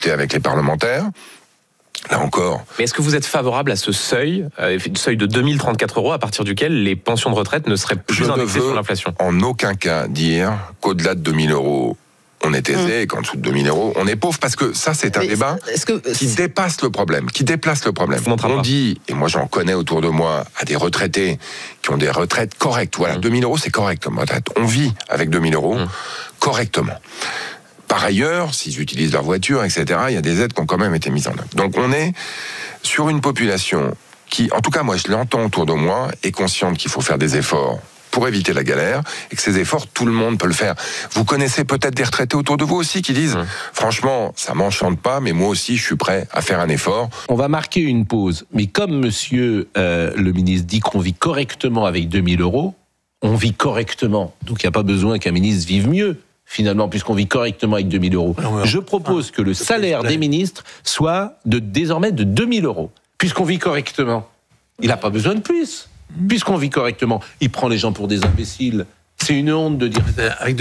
avec les parlementaires. Là encore. Mais est-ce que vous êtes favorable à ce seuil de 2034 € à partir duquel les pensions de retraite ne seraient plus indexées sur l'inflation ? En aucun cas dire qu'au-delà de 2000 €, on est aisé et qu'en dessous de 2000 €, on est pauvre, parce que ça, c'est un débat qui dépasse le problème, qui déplace le problème. On dit, et moi j'en connais autour de moi, à des retraités qui ont des retraites correctes. Voilà, 2000 €, c'est correct comme retraite. On vit avec 2000 € correctement. Par ailleurs, s'ils utilisent leur voiture, etc., il y a des aides qui ont quand même été mises en œuvre. Donc on est sur une population qui, en tout cas moi je l'entends autour de moi, est consciente qu'il faut faire des efforts pour éviter la galère, et que ces efforts, tout le monde peut le faire. Vous connaissez peut-être des retraités autour de vous aussi qui disent franchement, ça m'enchante pas, mais moi aussi je suis prêt à faire un effort. On va marquer une pause, mais comme monsieur le ministre dit qu'on vit correctement avec 2000 €, on vit correctement, donc il n'y a pas besoin qu'un ministre vive mieux. Finalement, puisqu'on vit correctement avec 2000 €. Je propose que le salaire des ministres soit désormais de 2000 €, puisqu'on vit correctement. Il n'a pas besoin de plus, puisqu'on vit correctement. Il prend les gens pour des imbéciles. C'est une honte de dire...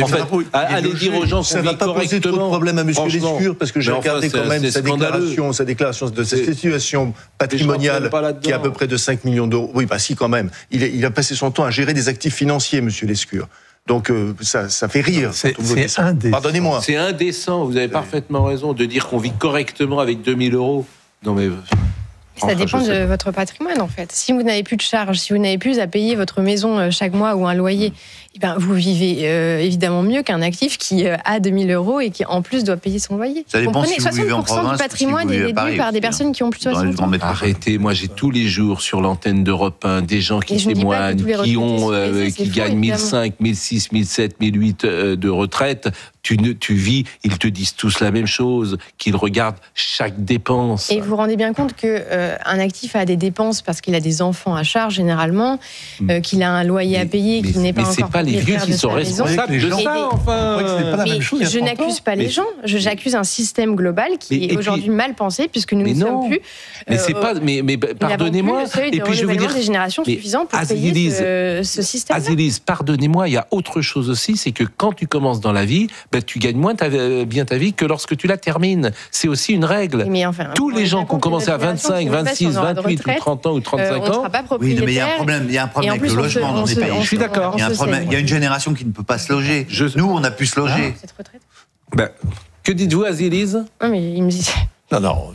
allez dire aux gens qu'on vit correctement... Ça ne va pas poser trop de problème à M. Lescure, parce que j'ai regardé quand même sa déclaration de sa situation patrimoniale, qui est à peu près de 5 millions d'euros. Oui, bah si, quand même. Il a passé son temps à gérer des actifs financiers, M. Lescure. Donc ça fait rire. C'est indécent. Pardonnez-moi. C'est indécent, vous avez parfaitement raison, de dire qu'on vit correctement avec 2000 €. Non mais... Ça dépend de votre patrimoine, en fait. Si vous n'avez plus de charges, si vous n'avez plus à payer votre maison chaque mois ou un loyer, eh ben, vous vivez évidemment mieux qu'un actif qui a 2000 € et qui, en plus, doit payer son loyer. Ça dépend si vous vivez en 60% du patrimoine est déduit par des personnes qui ont plus de 60 ans. Arrêtez, moi j'ai tous les jours sur l'antenne d'Europe 1 des gens qui témoignent, qui gagnent 1005, 1006, 1007, 1008 de retraite. Tu vis, ils te disent tous la même chose, qu'ils regardent chaque dépense. Et vous vous rendez bien compte qu'un actif a des dépenses parce qu'il a des enfants à charge généralement, qu'il a un loyer à payer, qu'il n'est pas encore... Mais c'est pas les vieux qui sont responsables de ça, enfin. Mais je n'accuse pas les gens, j'accuse un système global qui est aujourd'hui mal pensé, puisque nous ne sommes plus... Mais c'est pas... Mais pardonnez-moi... Et puis je vais vous dire... des générations suffisantes pour payer ce système-là. Azilis, pardonnez-moi, il y a autre chose aussi, c'est que quand tu commences dans la vie, tu gagnes moins bien ta vie que lorsque tu la termines. C'est aussi une règle. Tous les gens qui ont commencé à 25, 26, 28 ou 30 ans ou 35 ans... Oui, mais il y a un problème avec le logement dans ces pays. Je suis d'accord. Il y a un problème. Il y a une génération qui ne peut pas se loger. Nous, on a pu se loger. Cette retraite. Que dites-vous, Azilis ? Non, mais il me dit... Non.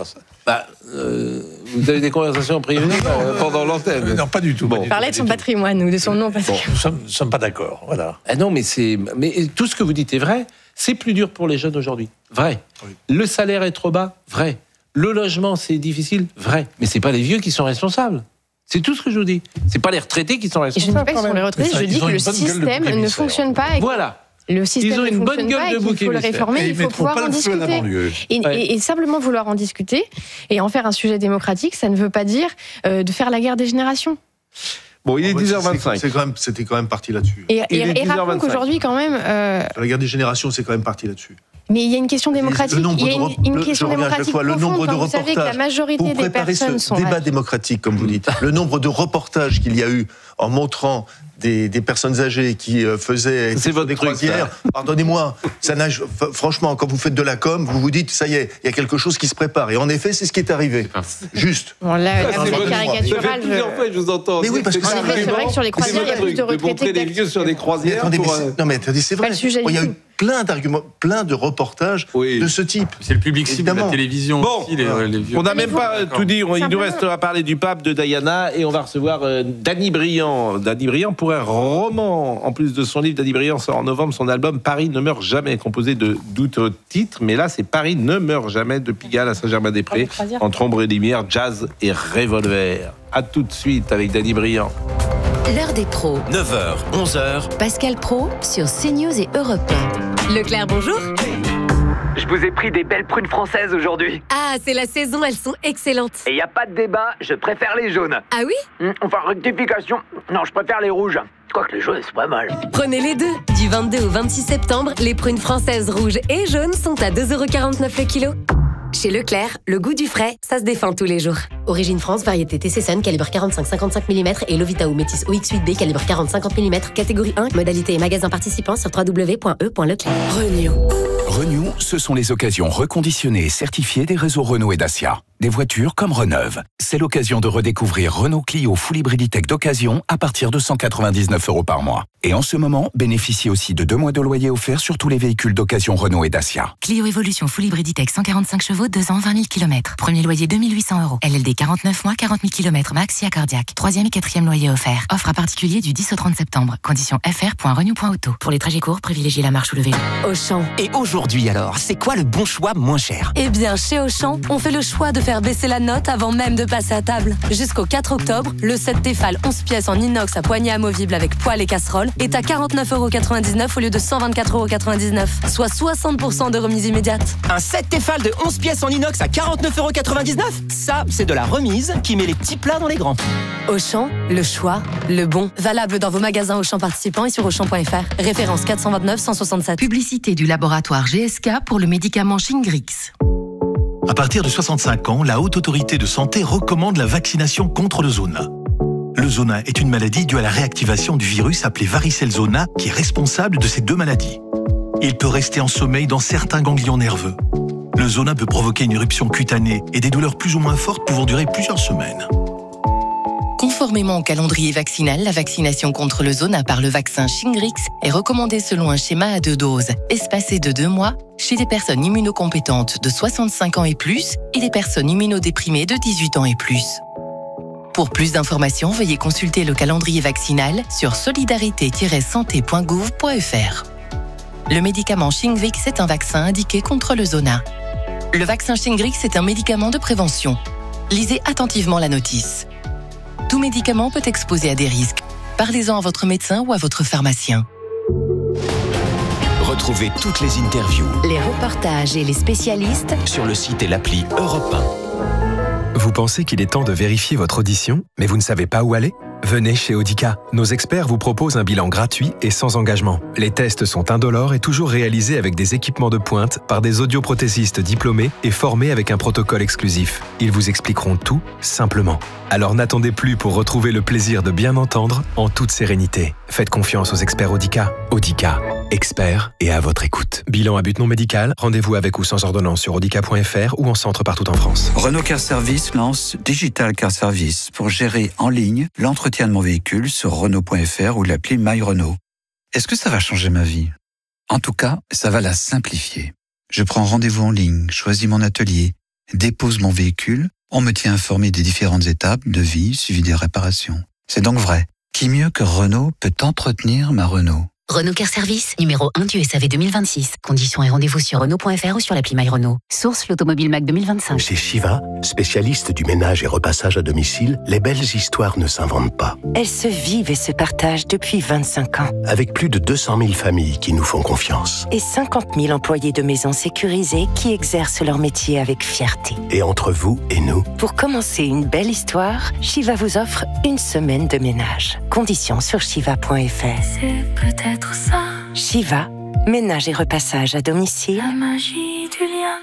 Vous avez des conversations privées pendant l'antenne ? Non, pas du tout. On parlait de son patrimoine ou de son nom. Parce que... Nous ne sommes pas d'accord, voilà. Non, mais tout ce que vous dites est vrai. C'est plus dur pour les jeunes aujourd'hui. Vrai. Oui. Le salaire est trop bas. Vrai. Le logement, c'est difficile. Vrai. Mais c'est pas les vieux qui sont responsables. C'est tout ce que je vous dis. C'est pas les retraités qui sont responsables. Et je ne dis pas qu'ils sont les retraités, je dis que le système ne fonctionne pas. Voilà. Le système ne fonctionne pas et qu'il faut le réformer, il faut pouvoir en discuter. Et simplement vouloir en discuter et en faire un sujet démocratique, ça ne veut pas dire de faire la guerre des générations. Bon, il est 10h25. C'était quand même parti là-dessus. Et rappelons qu'aujourd'hui, quand même... La guerre des générations, c'est quand même parti là-dessus. Mais il y a une question démocratique. Il y a une question démocratique profonde. Le nombre de vous savez que la majorité des personnes sont... débat démocratique, comme vous dites, le nombre de reportages qu'il y a eu en montrant des personnes âgées qui faisaient des croisières. Pardonnez-moi, franchement, quand vous faites de la com, vous vous dites, ça y est, il y a quelque chose qui se prépare. Et en effet, c'est ce qui est arrivé. Juste. Bon, là, vous êtes caricatural. Je vous entends. Mais oui, parce que c'est vrai que sur les croisières, il y a plus de retraités. Les vieux sur des croisières. Non, mais attendez, c'est vrai. Il y a eu plein d'arguments, plein de reportages de ce type. C'est le public cible de la télévision. Bon, aussi, les vieux. On n'a même pas tout dit. Il nous restera à parler du pape, de Diana, et on va recevoir Danny Briand. Danny Briand pour un roman. En plus de son livre, Danny Briand sort en novembre son album Paris ne meurt jamais, composé de 12 titres. Mais là, c'est Paris ne meurt jamais, de Pigalle à Saint-Germain-des-Prés, entre ombre et lumière, jazz et revolver. À tout de suite avec Danny Briand. L'heure des pros. 9h, 11h. Pascal Praud sur CNews et Europe 1. Leclerc, bonjour. Je vous ai pris des belles prunes françaises aujourd'hui. Ah, c'est la saison, elles sont excellentes. Et y a pas de débat, je préfère les jaunes. Ah oui ? Enfin, rectification. Non, je préfère les rouges. Quoique les jaunes, c'est pas mal. Prenez les deux. Du 22 au 26 septembre, les prunes françaises rouges et jaunes sont à 2,49 € le kilo. Chez Leclerc, le goût du frais, ça se défend tous les jours. Origine France, variété TC Sun, calibre 45-55 mm et Lovita ou Métis OX8B, calibre 40-50 mm, catégorie 1, modalité et magasin participant sur www.e.leclerc. Renew. Renew, ce sont les occasions reconditionnées et certifiées des réseaux Renault et Dacia. Des voitures comme Reneuve. C'est l'occasion de redécouvrir Renault Clio Full Hybriditech d'occasion à partir de 199 € par mois. Et en ce moment, bénéficiez aussi de 2 mois de loyer offert sur tous les véhicules d'occasion Renault et Dacia. Clio Evolution Full Hybriditech 145 chevaux, 2 ans, 20 000 km. Premier loyer 2 800 €. LLD 49 mois, 40 000 km max, SIA cardiaque. 3e et 4e loyer offert. Offre à particulier du 10 au 30 septembre. Conditions fr.renew.auto. Pour les trajets courts, privilégiez la marche ou le vélo. Auchan. Et aujourd'hui alors, c'est quoi le bon choix moins cher? Eh bien, chez Auchan, on fait le choix de faire baisser la note avant même de passer à table. Jusqu'au 4 octobre, le set Tefal 11 pièces en inox à poignée amovible avec poêle et casserole est à 49,99 € au lieu de 124,99 €, soit 60% de remise immédiate. Un set Tefal de 11 pièces en inox à 49,99 €? Ça, c'est de la remise qui met les petits plats dans les grands. Auchan, le choix, le bon. Valable dans vos magasins Auchan participants et sur Auchan.fr. Référence 429 167. Publicité du laboratoire GSK pour le médicament Shingrix. À partir de 65 ans, la Haute Autorité de Santé recommande la vaccination contre le zona. Le zona est une maladie due à la réactivation du virus appelé varicelle zona qui est responsable de ces 2 maladies. Il peut rester en sommeil dans certains ganglions nerveux. Le zona peut provoquer une éruption cutanée et des douleurs plus ou moins fortes pouvant durer plusieurs semaines. Conformément au calendrier vaccinal, la vaccination contre le zona par le vaccin Shingrix est recommandée selon un schéma à 2 doses, espacées de 2 mois, chez les personnes immunocompétentes de 65 ans et plus et les personnes immunodéprimées de 18 ans et plus. Pour plus d'informations, veuillez consulter le calendrier vaccinal sur solidarité-santé.gouv.fr. Le médicament Shingrix est un vaccin indiqué contre le zona. Le vaccin Shingrix est un médicament de prévention. Lisez attentivement la notice. Tout médicament peut exposer à des risques. Parlez-en à votre médecin ou à votre pharmacien. Retrouvez toutes les interviews, les reportages et les spécialistes sur le site et l'appli Europe 1. Vous pensez qu'il est temps de vérifier votre audition, mais vous ne savez pas où aller ? Venez chez Audica. Nos experts vous proposent un bilan gratuit et sans engagement. Les tests sont indolores et toujours réalisés avec des équipements de pointe par des audioprothésistes diplômés et formés avec un protocole exclusif. Ils vous expliqueront tout simplement. Alors n'attendez plus pour retrouver le plaisir de bien entendre en toute sérénité. Faites confiance aux experts Audica. Audica, experts et à votre écoute. Bilan à but non médical, rendez-vous avec ou sans ordonnance sur audica.fr ou en centre partout en France. Renault Car Service lance Digital Car Service pour gérer en ligne l'entretien de mon véhicule sur Renault.fr ou l'appli My Renault. Est-ce que ça va changer ma vie? En tout cas, ça va la simplifier. Je prends rendez-vous en ligne, choisis mon atelier, dépose mon véhicule, on me tient informé des différentes étapes, devis, suivi des réparations. C'est donc vrai. Qui mieux que Renault peut entretenir ma Renault? Renault Car Service, numéro 1 du SAV 2026. Conditions et rendez-vous sur Renault.fr ou sur l'appli My Renault. Source l'Automobile Mac 2025. Chez Shiva, spécialiste du ménage et repassage à domicile, les belles histoires ne s'inventent pas. Elles se vivent et se partagent depuis 25 ans. Avec plus de 200 000 familles qui nous font confiance. Et 50 000 employés de maisons sécurisées qui exercent leur métier avec fierté. Et entre vous et nous. Pour commencer une belle histoire, Shiva vous offre 1 semaine de ménage. Conditions sur shiva.fr. C'est peut-être ça. Shiva, ménage et repassage à domicile. La magie du lien.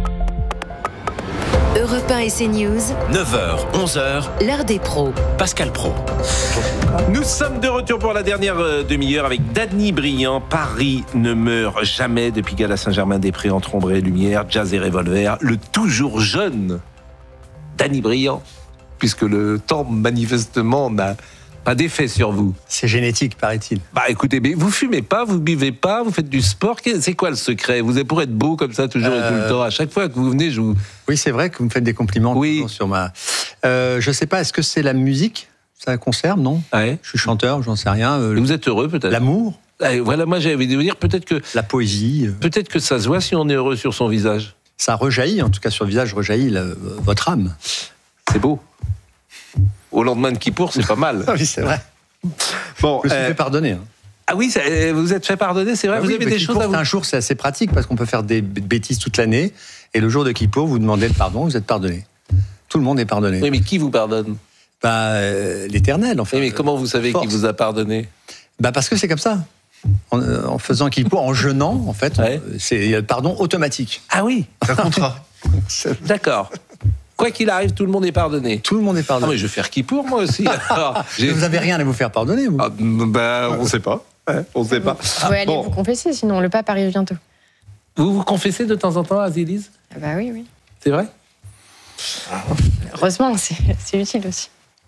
Europe 1 et CNews. 9h, 11h. L'heure des pros. Pascal Praud. Nous sommes de retour pour la dernière demi-heure avec Dany Briand. Paris ne meurt jamais depuis Gala Saint-Germain-des-Prés entre ombre et lumière, jazz et revolver. Le toujours jeune Dany Briand, puisque le temps manifestement n'a pas d'effet sur vous. C'est génétique, paraît-il. Bah écoutez, mais vous fumez pas, vous buvez pas, vous faites du sport. C'est quoi le secret? Vous êtes pour être beau comme ça toujours et tout le temps. À chaque fois que vous venez, je vous... Oui, c'est vrai que vous me faites des compliments sur ma... je sais pas, est-ce que c'est la musique? Ça conserve, non? Ouais. Je suis chanteur, j'en sais rien. Vous êtes heureux peut-être? L'amour? Voilà, moi j'avais envie de vous dire peut-être que... La poésie. Peut-être que ça se voit si on est heureux sur son visage. Ça rejaillit, en tout cas sur le visage rejaillit votre âme. C'est beau. Au lendemain de Kippour, c'est pas mal. Oui, c'est vrai. Bon, je me suis fait pardonner. Ah oui, vous êtes fait pardonner, c'est vrai. Vous avez des choses à vous... Un jour, c'est assez pratique parce qu'on peut faire des bêtises toute l'année et le jour de Kippour, vous demandez le pardon, vous êtes pardonné. Tout le monde est pardonné. Oui, mais qui vous pardonne? L'Éternel, en fait. Oui, mais comment vous savez qui vous a pardonné? Parce que c'est comme ça. En faisant Kippour, en jeûnant, en fait, c'est le pardon automatique. Ah oui, ça comptera. D'accord. Quoi qu'il arrive, tout le monde est pardonné. Tout le monde est pardonné. Ah, mais je vais faire Kippour, moi aussi. Alors, vous n'avez rien à vous faire pardonner, vous? On ne sait pas. On ne sait pas. Vous pouvez aller vous confesser, sinon le pape arrive bientôt. Vous vous confessez de temps en temps, Azélise ? Ah bah oui. C'est vrai ? Heureusement, c'est utile aussi.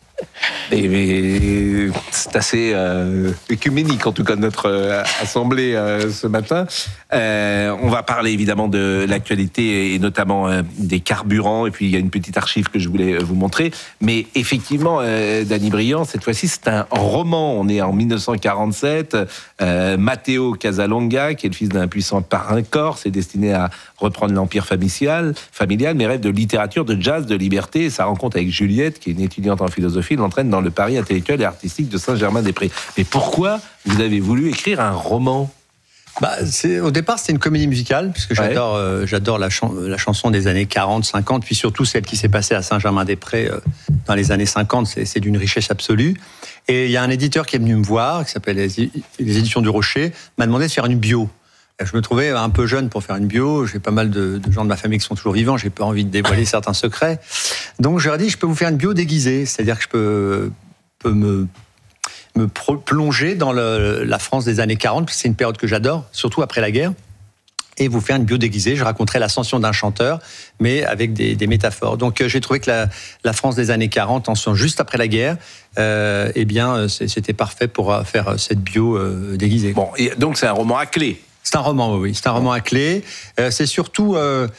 Mais c'est assez œcuménique, en tout cas, notre assemblée ce matin. On va parler évidemment de l'actualité et notamment des carburants. Et puis, il y a une petite archive que je voulais vous montrer. Mais effectivement, Dany Briand, cette fois-ci, c'est un roman. On est en 1947. Matteo Casalonga, qui est le fils d'un puissant parrain corse, est destiné à reprendre l'empire familial, mais rêve de littérature, de jazz, de liberté. Et sa rencontre avec Juliette, qui est une étudiante en philosophie, l'entraîne dans le Paris intellectuel et artistique de Saint-Germain-des-Prés. Mais pourquoi vous avez voulu écrire un roman ? Au départ, c'était une comédie musicale, puisque j'adore la chanson des années 40, 50, puis surtout celle qui s'est passée à Saint-Germain-des-Prés dans les années 50, c'est d'une richesse absolue. Et il y a un éditeur qui est venu me voir, qui s'appelle les Éditions du Rocher, m'a demandé de faire une bio. Je me trouvais un peu jeune pour faire une bio, j'ai pas mal de gens de ma famille qui sont toujours vivants, j'ai pas envie de dévoiler certains secrets. Donc je leur ai dit, je peux vous faire une bio déguisée, c'est-à-dire que je peux me plonger dans la France des années 40, parce que c'est une période que j'adore, surtout après la guerre, et vous faire une bio déguisée. Je raconterai l'ascension d'un chanteur, mais avec des métaphores. Donc j'ai trouvé que la France des années 40, juste après la guerre, c'était parfait pour faire cette bio déguisée. Bon, et donc c'est un roman à clé. C'est un roman, oui. C'est un roman à clé. C'est surtout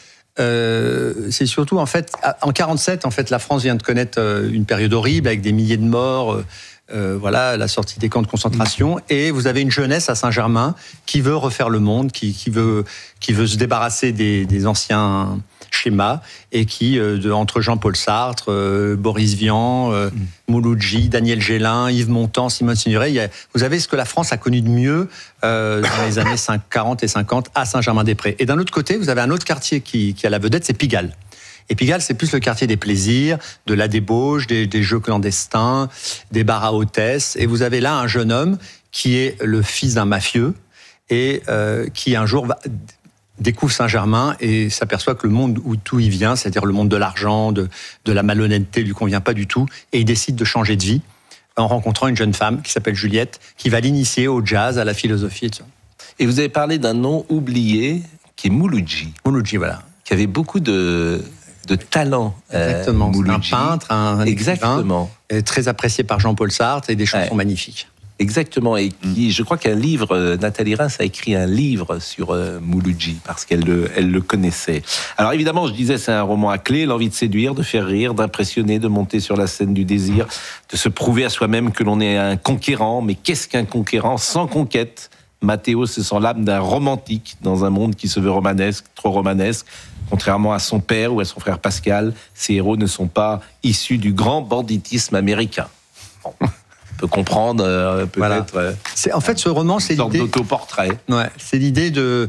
en fait, en 47, en fait, la France vient de connaître une période horrible avec des milliers de morts. La sortie des camps de concentration. Et vous avez une jeunesse à Saint-Germain qui veut refaire le monde, qui veut se débarrasser des anciens schémas, et qui, entre Jean-Paul Sartre, Boris Vian, Mouloudji, Daniel Gélin, Yves Montand, Simone Signoret, vous avez ce que la France a connu de mieux dans les années 40 et 50 à Saint-Germain-des-Prés. Et d'un autre côté, vous avez un autre quartier qui a la vedette, c'est Pigalle. Et Pigalle, c'est plus le quartier des plaisirs, de la débauche, des jeux clandestins, des bars à hôtesses. Et vous avez là un jeune homme qui est le fils d'un mafieux et qui un jour découvre Saint-Germain et s'aperçoit que le monde où tout y vient, c'est-à-dire le monde de l'argent, de la malhonnêteté, lui convient pas du tout. Et il décide de changer de vie en rencontrant une jeune femme qui s'appelle Juliette, qui va l'initier au jazz, à la philosophie. Et vous avez parlé d'un nom oublié qui est Mouloudji. Mouloudji, voilà. Qui avait beaucoup de talent. Exactement, c'est un peintre, un Exactement. Écrivain, très apprécié par Jean-Paul Sartre et des chansons magnifiques. Exactement, et je crois qu'un livre, Nathalie Reims a écrit un livre sur Mouloudji, parce qu'elle le connaissait. Alors évidemment, je disais, c'est un roman à clé, l'envie de séduire, de faire rire, d'impressionner, de monter sur la scène du désir, de se prouver à soi-même que l'on est un conquérant. Mais qu'est-ce qu'un conquérant sans conquête ? Matteo se sent l'âme d'un romantique dans un monde qui se veut romanesque, trop romanesque. Contrairement à son père ou à son frère Pascal, ces héros ne sont pas issus du grand banditisme américain. Bon, on peut comprendre peut-être. Voilà. En fait, ce roman, c'est une sorte d'autoportrait. Ouais, c'est l'idée de.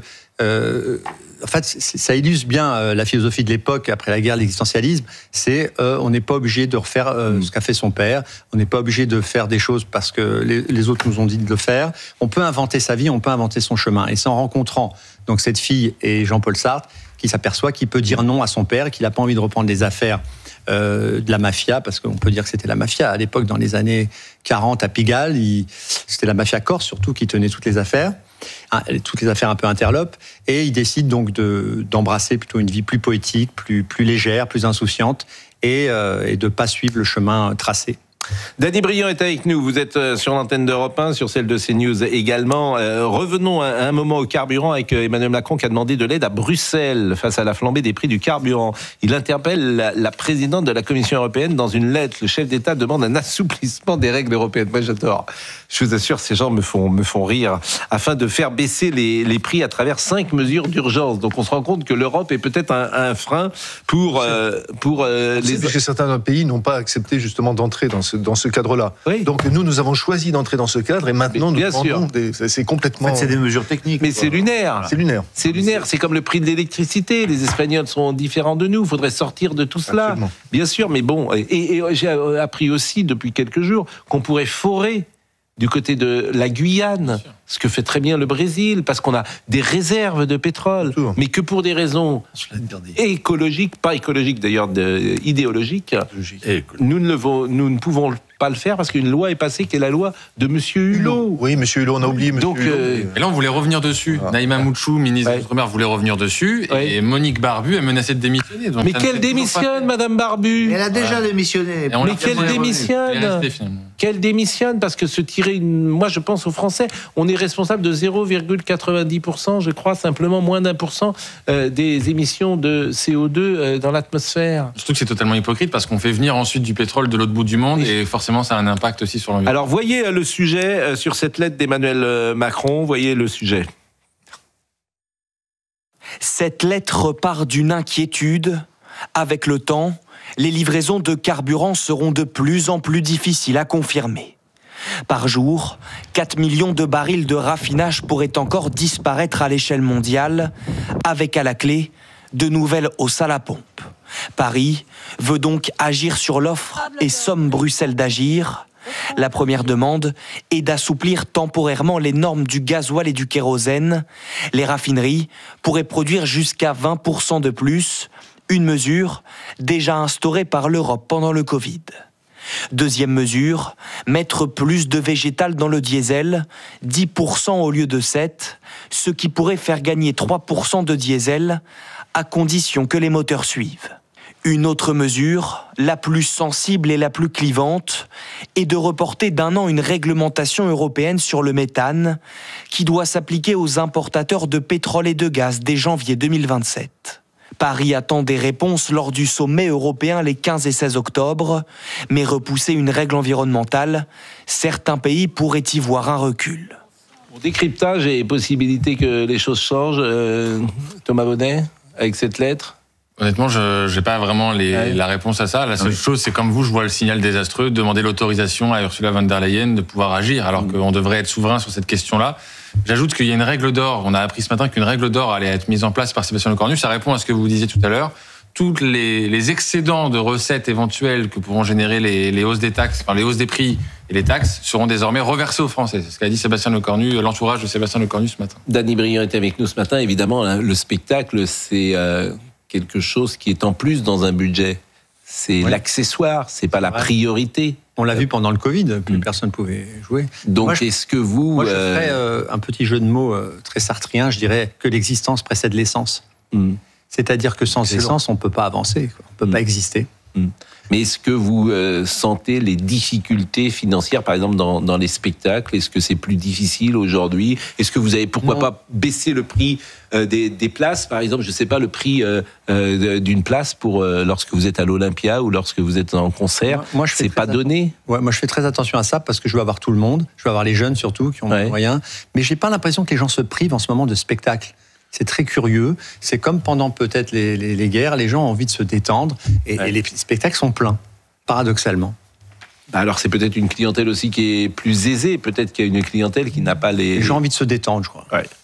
En fait, ça illustre bien la philosophie de l'époque après la guerre, l'existentialisme. C'est on n'est pas obligé de refaire ce qu'a fait son père. On n'est pas obligé de faire des choses parce que les autres nous ont dit de le faire. On peut inventer sa vie, on peut inventer son chemin. Et c'est en rencontrant donc cette fille et Jean-Paul Sartre qui s'aperçoit qu'il peut dire non à son père, qu'il n'a pas envie de reprendre les affaires de la mafia, parce qu'on peut dire que c'était la mafia à l'époque, dans les années 40 à Pigalle. C'était la mafia corse surtout qui tenait toutes les affaires un peu interlopes, et il décide donc d'embrasser plutôt une vie plus poétique, plus légère, plus insouciante, et de ne pas suivre le chemin tracé. Dany Briand est avec nous, vous êtes sur l'antenne d'Europe 1, sur celle de CNews également. Revenons un moment au carburant avec Emmanuel Macron qui a demandé de l'aide à Bruxelles face à la flambée des prix du carburant. Il interpelle la présidente de la Commission européenne dans une lettre. Le chef d'État demande un assouplissement des règles européennes. Moi j'adore. Je vous assure, ces gens me font rire. Afin de faire baisser les prix à travers 5 mesures d'urgence. Donc on se rend compte que l'Europe est peut-être un frein pour les... Parce que certains pays n'ont pas accepté justement d'entrer dans ce cadre-là. Oui. Donc nous avons choisi d'entrer dans ce cadre et maintenant nous demandons c'est complètement... En fait, c'est des mesures techniques. Mais c'est lunaire. Voilà. C'est lunaire. C'est lunaire. C'est comme le prix de l'électricité. Les Espagnols sont différents de nous. Il faudrait sortir de tout cela. Absolument. Bien sûr, mais bon. Et j'ai appris aussi depuis quelques jours qu'on pourrait forer du côté de la Guyane, ce que fait très bien le Brésil, parce qu'on a des réserves de pétrole, mais que pour des raisons écologiques, pas écologiques d'ailleurs, idéologiques, nous ne pouvons pas le faire parce qu'une loi est passée qui est la loi de Monsieur Hulot. Oui, Monsieur Hulot, on a oublié Monsieur Hulot. Et là, on voulait revenir dessus. Naïma Mouchou, ministre des Outre-mer, voulait revenir dessus. Et Monique Barbu a menacé de démissionner. Donc mais qu'elle démissionne, Madame Barbu? Elle a déjà démissionné. Mais qu'elle démissionne? Qu'elle démissionne parce que se tirer moi je pense aux Français, on est responsable de 0,90%, je crois, simplement moins d'1% des émissions de CO2 dans l'atmosphère. Surtout que c'est totalement hypocrite parce qu'on fait venir ensuite du pétrole de l'autre bout du monde et forcément ça a un impact aussi sur l'environnement. Alors voyez le sujet sur cette lettre d'Emmanuel Macron, voyez le sujet. Cette lettre part d'une inquiétude. Avec le temps, les livraisons de carburant seront de plus en plus difficiles à confirmer. Par jour, 4 millions de barils de raffinage pourraient encore disparaître à l'échelle mondiale, avec à la clé de nouvelles hausses à la pompe. Paris veut donc agir sur l'offre et somme Bruxelles d'agir. La première demande est d'assouplir temporairement les normes du gasoil et du kérosène. Les raffineries pourraient produire jusqu'à 20% de plus, une mesure déjà instaurée par l'Europe pendant le Covid. Deuxième mesure, mettre plus de végétal dans le diesel, 10% au lieu de 7%, ce qui pourrait faire gagner 3% de diesel, à condition que les moteurs suivent. Une autre mesure, la plus sensible et la plus clivante, est de reporter d'1 an une réglementation européenne sur le méthane, qui doit s'appliquer aux importateurs de pétrole et de gaz dès janvier 2027. Paris attend des réponses lors du sommet européen les 15 et 16 octobre, mais repousser une règle environnementale, certains pays pourraient y voir un recul. Bon, décryptage et possibilité que les choses changent, Thomas Bonnet, avec cette lettre? Honnêtement, je n'ai pas vraiment la réponse à ça. La seule chose, c'est comme vous, je vois le signal désastreux, demander l'autorisation à Ursula von der Leyen de pouvoir agir, alors qu'on devrait être souverain sur cette question-là. J'ajoute qu'il y a une règle d'or. On a appris ce matin qu'une règle d'or allait être mise en place par Sébastien Lecornu. Ça répond à ce que vous disiez tout à l'heure. Tous les excédents de recettes éventuels que pourront générer les hausses des taxes, enfin les hausses des prix et les taxes seront désormais reversés aux Français. C'est ce qu'a dit Sébastien Lecornu, l'entourage de Sébastien Lecornu ce matin. Dany Briand est avec nous ce matin. Évidemment, le spectacle, c'est quelque chose qui est en plus dans un budget. C'est l'accessoire, c'est pas la priorité. On l'a vu pendant le Covid, plus personne ne pouvait jouer. Donc, est-ce que vous... Moi, je ferais un petit jeu de mots très sartrien, je dirais que l'existence précède l'essence. C'est-à-dire que sans essence, on ne peut pas avancer, on ne peut pas exister. Mais est-ce que vous sentez les difficultés financières, par exemple, dans les spectacles? Est-ce que c'est plus difficile aujourd'hui? Est-ce que vous avez, pourquoi pas, baissé le prix des places? Par exemple, je ne sais pas, le prix d'une place pour lorsque vous êtes à l'Olympia ou lorsque vous êtes en concert, moi, c'est pas donné? Ouais, moi, je fais très attention à ça parce que je veux avoir tout le monde. Je veux avoir les jeunes surtout qui ont des moyens. Mais je n'ai pas l'impression que les gens se privent en ce moment de spectacles. C'est très curieux. C'est comme pendant peut-être les guerres, les gens ont envie de se détendre et les spectacles sont pleins, paradoxalement. Alors c'est peut-être une clientèle aussi qui est plus aisée. Peut-être qu'il y a une clientèle qui n'a pas les gens ont envie de se détendre, je crois. Ouais.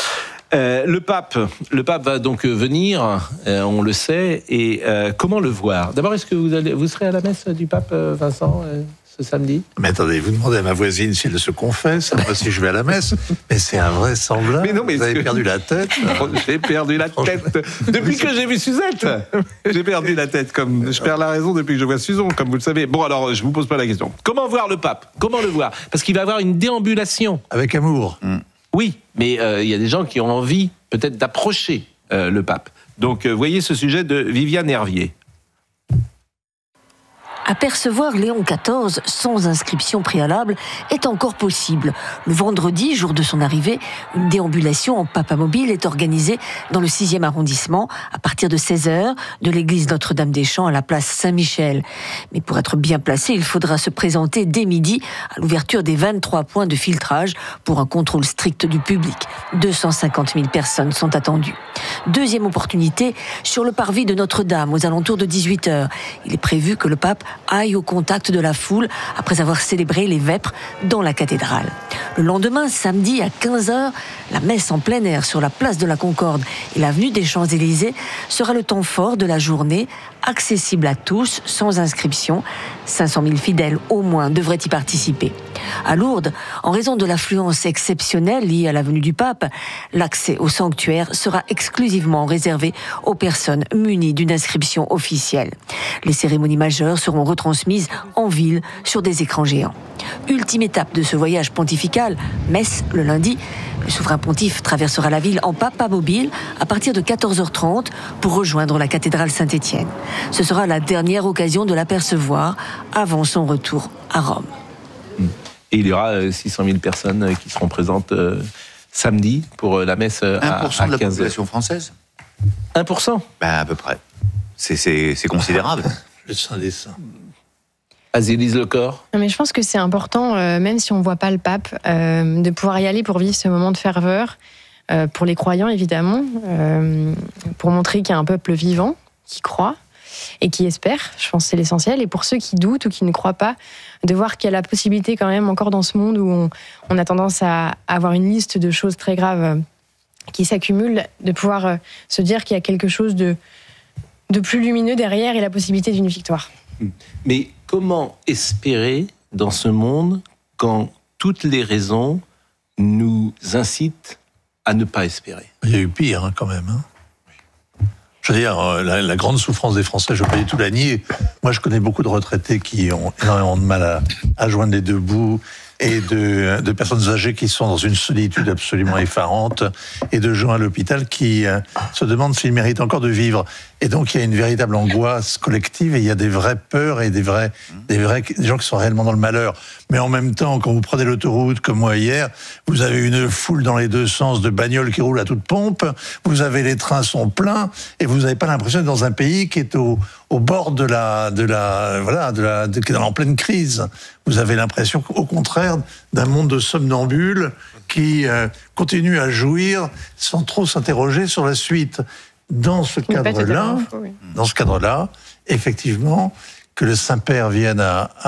Le pape va donc venir, on le sait. Et comment le voir? D'abord, est-ce que vous serez à la messe du pape, Vincent, ce samedi? Mais attendez, vous demandez à ma voisine si elle se confesse, moi si je vais à la messe, mais c'est invraisemblable. Mais non, mais vous avez perdu la tête. J'ai perdu la tête depuis que j'ai vu Suzette. J'ai perdu la tête, comme je perds la raison depuis que je vois Suzon, comme vous le savez. Bon, alors je vous pose pas la question. Comment voir le pape? Comment le voir? Parce qu'il va avoir une déambulation. Avec amour. Oui, mais il y a des gens qui ont envie peut-être d'approcher le pape. Donc voyez ce sujet de Viviane Hervier. Apercevoir Léon XIV sans inscription préalable est encore possible. Le vendredi, jour de son arrivée, une déambulation en papamobile est organisée dans le 6e arrondissement à partir de 16h de l'église Notre-Dame-des-Champs à la place Saint-Michel. Mais pour être bien placé, il faudra se présenter dès midi à l'ouverture des 23 points de filtrage pour un contrôle strict du public. 250 000 personnes sont attendues. Deuxième opportunité, sur le parvis de Notre-Dame aux alentours de 18h. Il est prévu que le pape aille au contact de la foule après avoir célébré les vêpres dans la cathédrale. Le lendemain, samedi à 15h, la messe en plein air sur la place de la Concorde et l'avenue des Champs-Élysées sera le temps fort de la journée, accessible à tous, sans inscription. 500 000 fidèles au moins devraient y participer. À Lourdes, en raison de l'affluence exceptionnelle liée à la venue du pape, l'accès au sanctuaire sera exclusivement réservé aux personnes munies d'une inscription officielle. Les cérémonies majeures seront retransmises en ville sur des écrans géants. Ultime étape de ce voyage pontifical, Metz le lundi. Le souverain pontife traversera la ville en papamobile à partir de 14h30 pour rejoindre la cathédrale Saint-Étienne. Ce sera la dernière occasion de l'apercevoir avant son retour à Rome. Et il y aura 600 000 personnes qui seront présentes samedi pour la messe à 1% de la 15 population française. 1%? À peu près. C'est considérable. Le Saint des Saints. Azélise Lecor. Mais je pense que c'est important, même si on ne voit pas le pape, de pouvoir y aller pour vivre ce moment de ferveur, pour les croyants évidemment, pour montrer qu'il y a un peuple vivant qui croit et qui espère. Je pense que c'est l'essentiel. Et pour ceux qui doutent ou qui ne croient pas, de voir qu'il y a la possibilité quand même encore dans ce monde où on a tendance à avoir une liste de choses très graves qui s'accumulent, de pouvoir se dire qu'il y a quelque chose de plus lumineux derrière et la possibilité d'une victoire. Mais comment espérer dans ce monde quand toutes les raisons nous incitent à ne pas espérer? Il y a eu pire quand même. Je veux dire, la grande souffrance des Français, je ne veux pas du tout la nier. Moi, je connais beaucoup de retraités qui ont énormément de mal à joindre les deux bouts, et de personnes âgées qui sont dans une solitude absolument effarante, et de gens à l'hôpital qui se demandent s'ils méritent encore de vivre. Et donc, il y a une véritable angoisse collective, et il y a des vraies peurs et des gens qui sont réellement dans le malheur. Mais en même temps, quand vous prenez l'autoroute, comme moi hier, vous avez une foule dans les deux sens de bagnoles qui roulent à toute pompe, vous avez les trains sont pleins, et vous n'avez pas l'impression d'être dans un pays qui est au bord qui est en pleine crise. Vous avez l'impression, au contraire, d'un monde de somnambules qui continue à jouir sans trop s'interroger sur la suite. Dans ce cadre-là, effectivement, que le Saint-Père vienne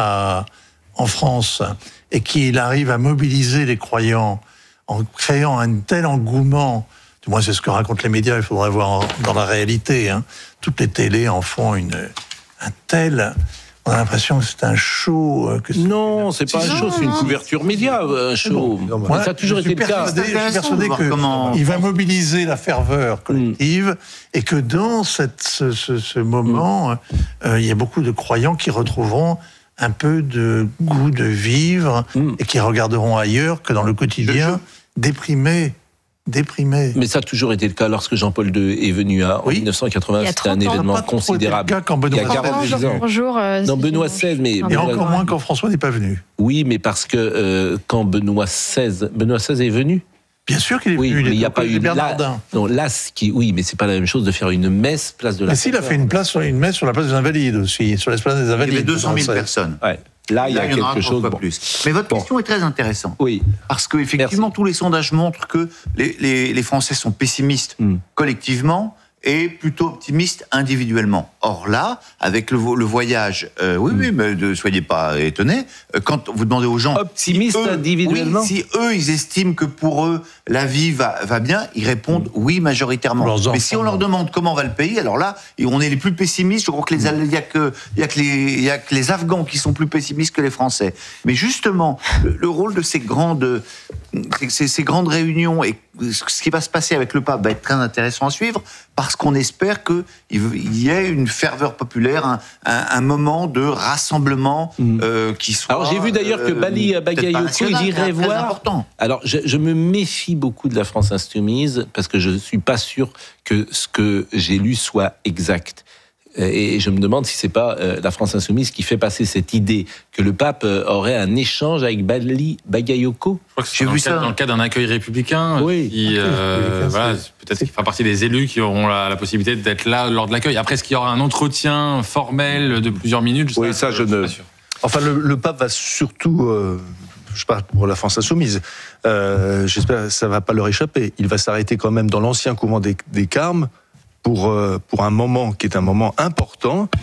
en France et qu'il arrive à mobiliser les croyants en créant un tel engouement, du moins c'est ce que racontent les médias, il faudrait voir dans la réalité, toutes les télés en font un tel... On a l'impression que c'est un show. Non, c'est pas un show, c'est une couverture média, un show. Moi, ça a toujours été le cas. Je suis persuadé qu'il va mobiliser la ferveur collective et que dans ce moment, il y a beaucoup de croyants qui retrouveront un peu de goût de vivre et qui regarderont ailleurs que dans le quotidien déprimé. Mais ça a toujours été le cas lorsque Jean-Paul II est venu en 1980. C'était un événement considérable. Il y a quand Benoît XVI. Non, Benoît XVI, mais... Et encore moins quand François n'est pas venu. Oui, mais parce que quand Benoît XVI est venu. Bien sûr qu'il est venu. Oui, mais il n'y a pas eu Bernardin. Oui, mais c'est pas la même chose de faire une messe place de la. Mais s'il a fait une messe sur la place des Invalides aussi, sur l'esplanade des Invalides. Il y avait 200 000 personnes. Ouais. Là, il y a quelque chose. Plus. Mais votre question est très intéressante. Oui. Parce que effectivement, tous les sondages montrent que les Français sont pessimistes collectivement et plutôt optimistes individuellement. Or là, avec le voyage, mais ne soyez pas étonnés, quand vous demandez aux gens... Optimistes individuellement. Si eux, ils estiment que pour eux, la vie va bien, ils répondent oui majoritairement. Mais si on leur demande comment va le pays, alors là, on est les plus pessimistes. Je crois que il y a que les Afghans qui sont plus pessimistes que les Français. Mais justement, le rôle de ces grandes réunions et ce qui va se passer avec le pape va être très intéressant à suivre parce qu'on espère qu'il y ait une ferveur populaire, un moment de rassemblement qui soit... Alors j'ai vu d'ailleurs que Bali Bagayoko, il irait voir... Important. Alors je me méfie beaucoup de la France Insoumise parce que je ne suis pas sûr que ce que j'ai lu soit exact. Et je me demande si c'est pas la France Insoumise qui fait passer cette idée que le pape aurait un échange avec Bali Bagayoko. Je crois que c'est dans le cadre d'un accueil républicain. Oui. Peut-être qu'il fera partie des élus qui auront la possibilité d'être là lors de l'accueil. Après, est-ce qu'il y aura un entretien formel de plusieurs minutes? Oui, ça je ne... Enfin, le pape va surtout... je parle pour la France Insoumise, j'espère que ça ne va pas leur échapper. Il va s'arrêter quand même dans l'ancien couvent des Carmes pour un moment qui est un moment important,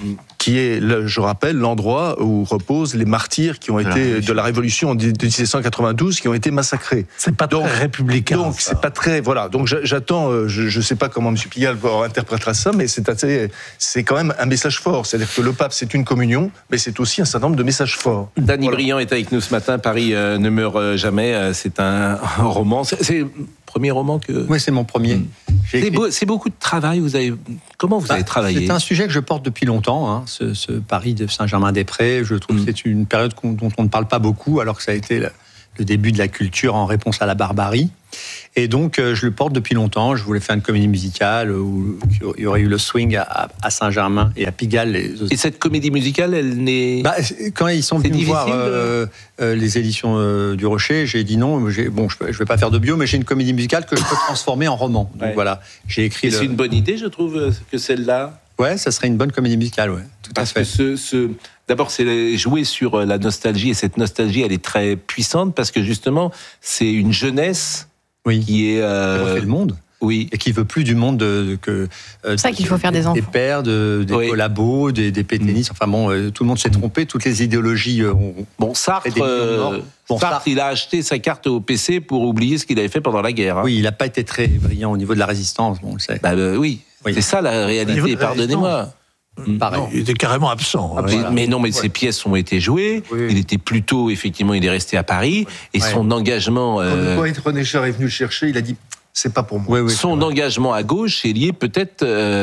qui est, je rappelle, l'endroit où reposent les martyrs qui ont été de la Révolution de 1792, qui ont été massacrés. C'est pas très républicain. Donc c'est pas très, voilà. Donc j'attends, je sais pas comment M. Pigalle interprétera ça, mais c'est quand même un message fort. C'est-à-dire que le pape, c'est une communion, mais c'est aussi un certain nombre de messages forts. Danny Briand est avec nous ce matin. Paris ne meurt jamais. C'est un roman. C'est le premier roman que. Oui, c'est mon premier. C'est beaucoup de travail. Comment vous avez travaillé? C'est un sujet que je porte depuis longtemps. Hein, ce Paris de Saint-Germain-des-Prés. Je trouve que c'est une période dont on ne parle pas beaucoup, alors que ça a été le début de la culture en réponse à la barbarie. Et donc, je le porte depuis longtemps. Je voulais faire une comédie musicale où il y aurait eu le swing à Saint-Germain et à Pigalle. Et cette comédie musicale, elle n'est... Quand ils sont venus voir les éditions du Rocher, j'ai dit non. Je ne vais pas faire de bio, mais j'ai une comédie musicale que je peux transformer en roman. Donc voilà, j'ai écrit... C'est une bonne idée, je trouve, que celle-là. Ouais, ça serait une bonne comédie musicale, ouais, tout à fait. Parce que d'abord, c'est jouer sur la nostalgie, et cette nostalgie, elle est très puissante, parce que justement, c'est une jeunesse qui est... qui refait le monde. Oui. Et qui veut plus du monde c'est ça qu'il faut faire des enfants. Des pères, des collabos, des pétainistes. Enfin bon, tout le monde s'est trompé. Toutes les idéologies ont... Sartre, il a acheté sa carte au PC pour oublier ce qu'il avait fait pendant la guerre. Hein. Oui, il n'a pas été très brillant au niveau de la résistance, on le sait. Oui, c'est ça la réalité, pardonnez-moi. Pareil. Non, il était carrément absent. Mais ses pièces ont été jouées. Oui. Il était plutôt, effectivement, il est resté à Paris. Et son engagement... Quand le poète René Char est venu le chercher, il a dit... C'est pas pour moi. Son engagement à gauche est lié peut-être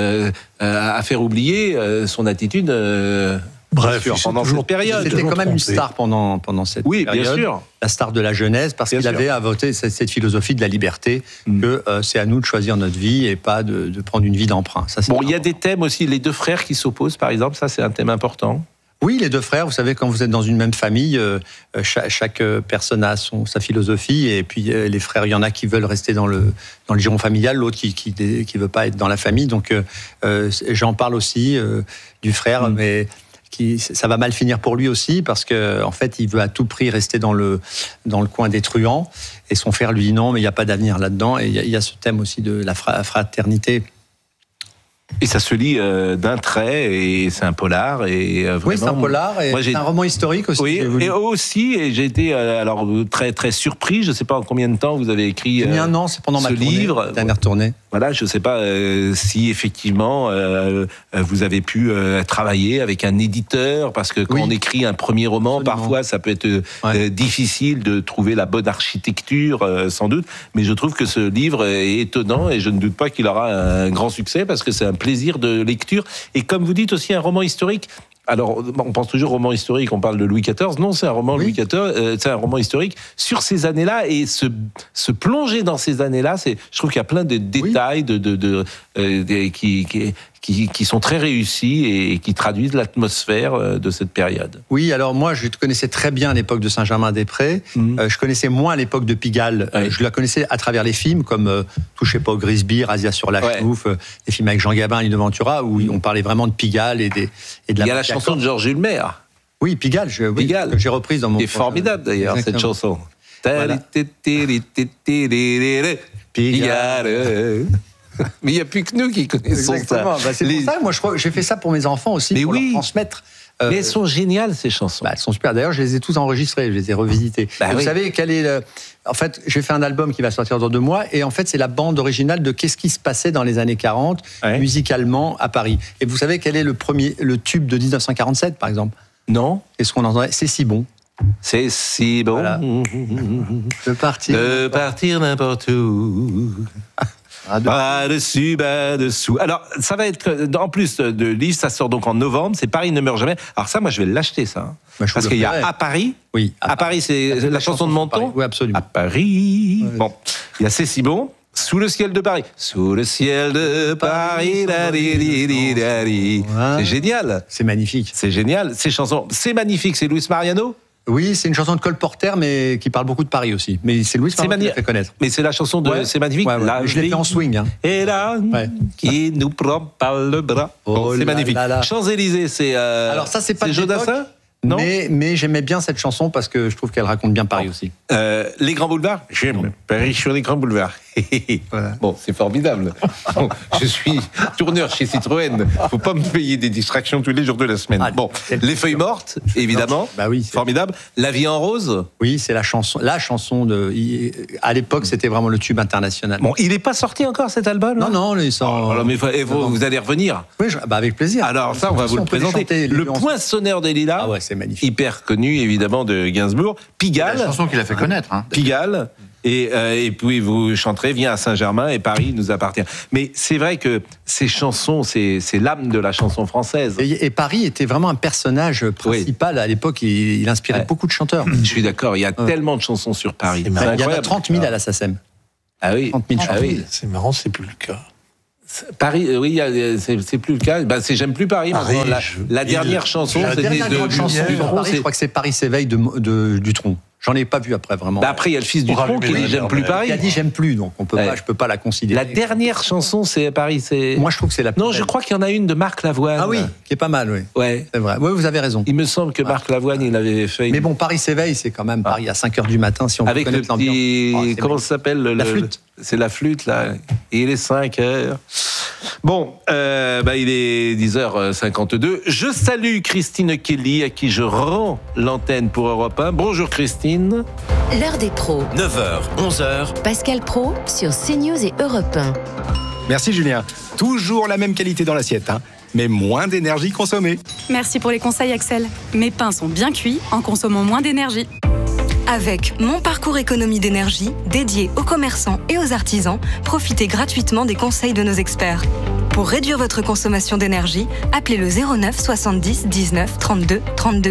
à faire oublier son attitude Bref, pendant cette période. C'était quand même une star pendant cette période. Oui, bien sûr. La star de la jeunesse, parce qu'il avait inventé cette philosophie de la liberté, que c'est à nous de choisir notre vie et pas de prendre une vie d'emprunt. Il y a des thèmes aussi, les deux frères qui s'opposent, par exemple, ça c'est un thème important. Oui, les deux frères, vous savez, quand vous êtes dans une même famille, chaque personne a sa philosophie, et puis les frères, il y en a qui veulent rester dans le giron familial, l'autre qui veut pas être dans la famille. Donc j'en parle aussi du frère, mais ça va mal finir pour lui aussi, parce qu'en fait, il veut à tout prix rester dans le coin des truands, et son frère lui dit non, mais il n'y a pas d'avenir là-dedans. Et il y a ce thème aussi de la fraternité. Et ça se lit d'un trait, et c'est un polar. Et vraiment, oui, c'est un polar, et c'est un roman historique aussi. Oui, et j'ai été très, très surpris. Je ne sais pas en combien de temps vous avez écrit J'ai mis un an, c'est pendant ma dernière tournée. Voilà, je ne sais pas si effectivement vous avez pu travailler avec un éditeur, parce que quand on écrit un premier roman, parfois ça peut être difficile de trouver la bonne architecture, sans doute. Mais je trouve que ce livre est étonnant, et je ne doute pas qu'il aura un grand succès, parce que c'est un plaisir de lecture. Et comme vous dites, aussi un roman historique. Alors, on pense toujours roman historique, on parle de Louis XIV. Non, c'est un roman Louis XIV, c'est un roman historique sur ces années-là, et se plonger dans ces années-là, je trouve qu'il y a plein de détails qui sont très réussis et qui traduisent l'atmosphère de cette période. Oui, alors moi, je connaissais très bien l'époque de Saint-Germain-des-Prés. Je connaissais moins l'époque de Pigalle. Je la connaissais à travers les films, comme Touchez pas au Grisby, Razzia sur la Chouffe, les films avec Jean Gabin, Lino Ventura, où on parlait vraiment de Pigalle et de la... Il y a la chanson de Georges Hulmer. Oui, Pigalle, que j'ai reprise dans mon... C'est formidable d'ailleurs, cette chanson. Voilà. Pigalle. Mais il n'y a plus que nous qui connaissons ça. C'est pour ça, moi j'ai fait ça pour mes enfants aussi, pour leur transmettre. Mais elles sont géniales, ces chansons. Elles sont super. D'ailleurs, je les ai tous enregistrées, je les ai revisitées. Vous savez quel est En fait, j'ai fait un album qui va sortir dans 2 mois, et en fait, c'est la bande originale de qu'est-ce qui se passait dans les années 40, musicalement, à Paris. Et vous savez quel est le tube de 1947, par exemple? Non. Qu'est-ce qu'on entendait? C'est si bon. C'est si bon. Voilà. De partir n'importe où. Bas dessus, bas dessous. Alors, ça va être, en plus de livre, ça sort donc en novembre, c'est Paris ne meurt jamais. Alors ça, moi, je vais l'acheter, ça. Parce qu'il y a À Paris. Oui. À Paris, c'est la chanson de Menton. Oui, absolument. À Paris. Bon. Il y a C'est si bon. Sous le ciel de Paris. Sous le ciel de Paris. C'est génial. C'est magnifique. C'est génial. Ces chansons, c'est magnifique. C'est Luis Mariano? Oui, c'est une chanson de Cole Porter, mais qui parle beaucoup de Paris aussi. Mais c'est Louis Mariano qui l'a fait connaître. Mais c'est la chanson de C'est magnifique. Là, je l'ai fait en swing. Et là, qui nous prend par le bras. C'est magnifique. Champs-Élysées, c'est. Alors ça, c'est pas Jodassin. Non. Mais j'aimais bien cette chanson parce que je trouve qu'elle raconte bien Paris aussi. Les grands boulevards. J'aime Paris sur les grands boulevards. Voilà. Bon, c'est formidable. Bon, je suis tourneur chez Citroën. Faut pas me payer des distractions tous les jours de la semaine. Bon, les feuilles mortes, évidemment. Bah oui, formidable. La vie en rose. Oui, c'est la chanson de. À l'époque, c'était vraiment le tube international. Bon, il n'est pas sorti encore cet album. Non, il sort. Alors, mais vous allez revenir. Oui, avec plaisir. Alors ça, on va vous le présenter. Le Poinçonneur des Lilas. Ah ouais, c'est magnifique. Hyper connu, évidemment, de Gainsbourg. Pigalle. La chanson qu'il a fait connaître. Hein. Pigalle. Et puis vous chanterez Viens à Saint-Germain et Paris nous appartient. Mais c'est vrai que ces chansons, c'est l'âme de la chanson française. Et Paris était vraiment un personnage principal. À l'époque, il inspirait beaucoup de chanteurs. Je suis d'accord, il y a tellement de chansons sur Paris. Il y en a 30 000 à la SACEM. Ah oui, 30 000 chansons. Oui. C'est marrant, c'est plus le cas. Paris, oui, c'est plus le cas. J'aime plus Paris. La dernière chanson, c'était de Paris. Je crois que c'est Paris s'éveille de Dutronc. J'en ai pas vu après vraiment. Après, il y a le fils du tronc qui dit j'aime plus Paris. Il a dit j'aime plus, donc je peux pas la considérer. La dernière chanson, c'est Paris. Moi, je trouve que c'est la. Non, je crois qu'il y en a une de Marc Lavoine. Ah oui, qui est pas mal, oui. Ouais, c'est vrai. Oui, vous avez raison. Il me semble que Marc Lavoine, il avait fait. Mais bon, Paris s'éveille, c'est quand même Paris à 5h du matin, si on avec connaît l'ambiance. Comment ça s'appelle la flûte. C'est la flûte là. Et il est 5h. Bon, il est 10h52. Je salue Christine Kelly, à qui je rends l'antenne pour Europe 1. Bonjour Christine. L'heure des pros. 9h, 11h. Pascal Praud sur CNews et Europe 1. Merci Julien. Toujours la même qualité dans l'assiette, mais moins d'énergie consommée. Merci pour les conseils Axel. Mes pains sont bien cuits en consommant moins d'énergie. Avec Mon Parcours Économie d'énergie, dédié aux commerçants et aux artisans, profitez gratuitement des conseils de nos experts. Pour réduire votre consommation d'énergie, appelez le 09 70 19 32 32.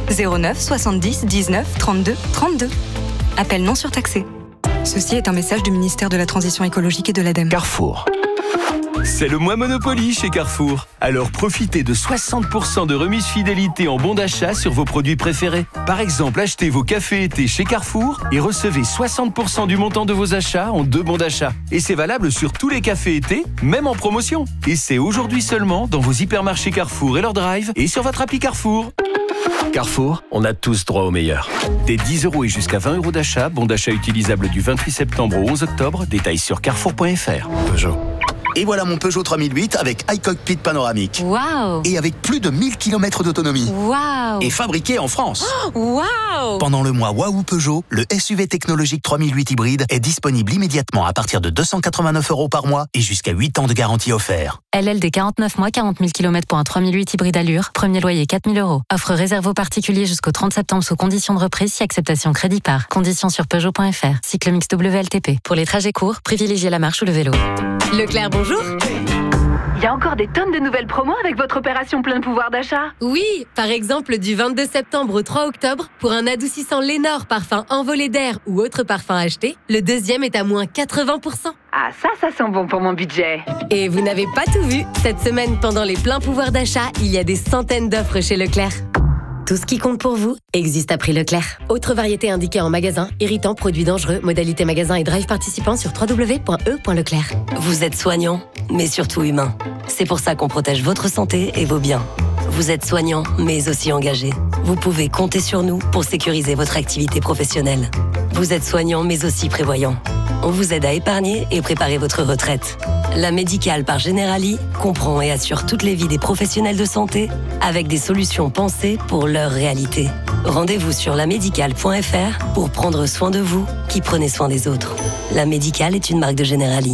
09 70 19 32 32. Appel non surtaxé. Ceci est un message du ministère de la Transition écologique et de l'ADEME. Carrefour. C'est le mois Monopoly chez Carrefour. Alors profitez de 60% de remise fidélité en bons d'achat sur vos produits préférés. Par exemple, achetez vos cafés été chez Carrefour et recevez 60% du montant de vos achats en 2 bons d'achat. Et c'est valable sur tous les cafés été, même en promotion. Et c'est aujourd'hui seulement dans vos hypermarchés Carrefour et leur drive et sur votre appli Carrefour. Carrefour, on a tous droit au meilleur. Des 10 € et jusqu'à 20 € d'achat, bon d'achat utilisable du 28 septembre au 11 octobre, détails sur carrefour.fr. Peugeot. Et voilà mon Peugeot 3008 avec iCockpit panoramique. Waouh! Et avec plus de 1000 km d'autonomie. Waouh! Et fabriqué en France. Waouh! Pendant le mois Waouh Peugeot, le SUV technologique 3008 hybride est disponible immédiatement à partir de 289 € par mois et jusqu'à 8 ans de garantie offert. LLD 49 mois, 40 000 km pour un 3008 hybride Allure. Premier loyer 4 000 €. Offre réservée aux particuliers jusqu'au 30 septembre sous conditions de reprise si acceptation crédit par. Conditions sur Peugeot.fr. Cycle mix WLTP. Pour les trajets courts, privilégiez la marche ou le vélo. Leclerc, bonjour. Il y a encore des tonnes de nouvelles promos avec votre opération plein pouvoir d'achat. Oui, par exemple du 22 septembre au 3 octobre, pour un adoucissant Lénore parfum envolé d'air ou autre parfum acheté, le deuxième est à moins 80%. Ah ça sent bon pour mon budget. Et vous n'avez pas tout vu. Cette semaine, pendant les pleins pouvoirs d'achat, il y a des centaines d'offres chez Leclerc. Tout ce qui compte pour vous existe à prix Leclerc. Autre variété indiquée en magasin, irritant, produits dangereux, modalité magasin et drive participant sur www.e.leclerc. Vous êtes soignant, mais surtout humain. C'est pour ça qu'on protège votre santé et vos biens. Vous êtes soignant, mais aussi engagé. Vous pouvez compter sur nous pour sécuriser votre activité professionnelle. Vous êtes soignant, mais aussi prévoyant. On vous aide à épargner et préparer votre retraite. La Médicale par Generali comprend et assure toutes les vies des professionnels de santé avec des solutions pensées pour leur réalité. Rendez-vous sur lamédicale.fr pour prendre soin de vous qui prenez soin des autres. La Médicale est une marque de Generali.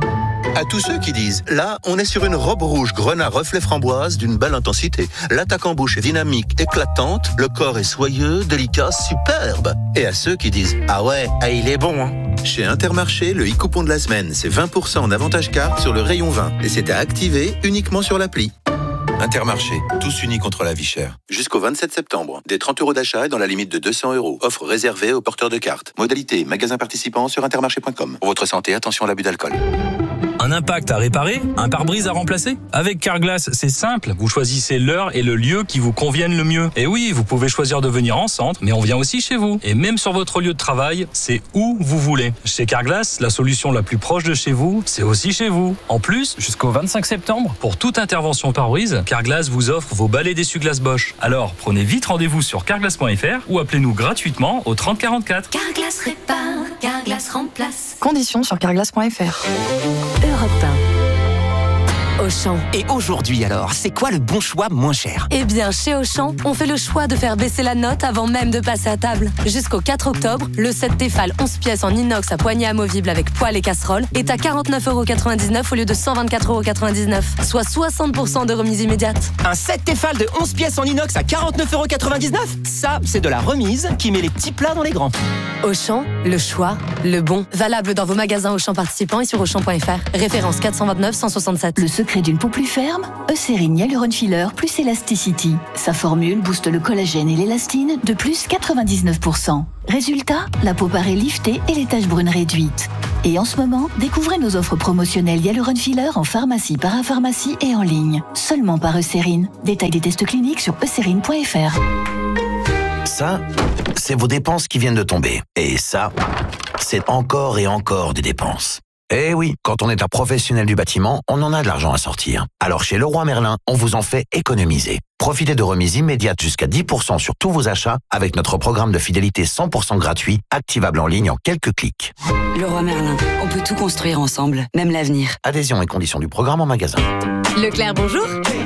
À tous ceux qui disent, là, on est sur une robe rouge grenat reflet framboise d'une belle intensité. L'attaque en bouche est dynamique, éclatante, le corps est soyeux, délicat, superbe. Et à ceux qui disent, ah ouais, il est bon, hein. Chez Intermarché, le e-coupon de la semaine, c'est 20% en avantage carte sur le rayon 20. Et c'est à activer uniquement sur l'appli. Intermarché, tous unis contre la vie chère. Jusqu'au 27 septembre, des 30 € d'achat et dans la limite de 200 €. Offre réservée aux porteurs de cartes. Modalité, magasin participant sur intermarché.com. Pour votre santé, attention à l'abus d'alcool. Un impact à réparer, un pare-brise à remplacer. Avec Carglass, c'est simple. Vous choisissez l'heure et le lieu qui vous conviennent le mieux. Et oui, vous pouvez choisir de venir en centre, mais on vient aussi chez vous. Et même sur votre lieu de travail, c'est où vous voulez. Chez Carglass, la solution la plus proche de chez vous, c'est aussi chez vous. En plus, jusqu'au 25 septembre, pour toute intervention pare-brise, Carglass vous offre vos balais d'essuie-glace Bosch. Alors, prenez vite rendez-vous sur carglass.fr ou appelez-nous gratuitement au 30 44. Carglass répare, Carglass remplace. Conditions sur carglass.fr. Europe 1. Auchan. Et aujourd'hui alors, c'est quoi le bon choix moins cher? Eh bien, chez Auchan, on fait le choix de faire baisser la note avant même de passer à table. Jusqu'au 4 octobre, le set Tefal 11 pièces en inox à poignée amovible avec poêle et casserole est à 49,99€ au lieu de 124,99€, soit 60% de remise immédiate. Un set Tefal de 11 pièces en inox à 49,99€? Ça, c'est de la remise qui met les petits plats dans les grands. Auchan, le choix, le bon. Valable dans vos magasins Auchan participants et sur Auchan.fr. Référence 429 167. Le secret d'une peau plus ferme, Eucérine Hyaluron Filler plus Elasticity. Sa formule booste le collagène et l'élastine de plus 99%. Résultat, la peau paraît liftée et les taches brunes réduites. Et en ce moment, découvrez nos offres promotionnelles Hyaluron Filler en pharmacie, parapharmacie et en ligne. Seulement par Eucérine. Détail des tests cliniques sur eucérine.fr. Ça, c'est vos dépenses qui viennent de tomber. Et ça, c'est encore et encore des dépenses. Eh oui, quand on est un professionnel du bâtiment, on en a de l'argent à sortir. Alors chez Leroy Merlin, on vous en fait économiser. Profitez de remises immédiates jusqu'à 10% sur tous vos achats avec notre programme de fidélité 100% gratuit, activable en ligne en quelques clics. Leroy Merlin, on peut tout construire ensemble, même l'avenir. Adhésion et conditions du programme en magasin. Leclerc, bonjour.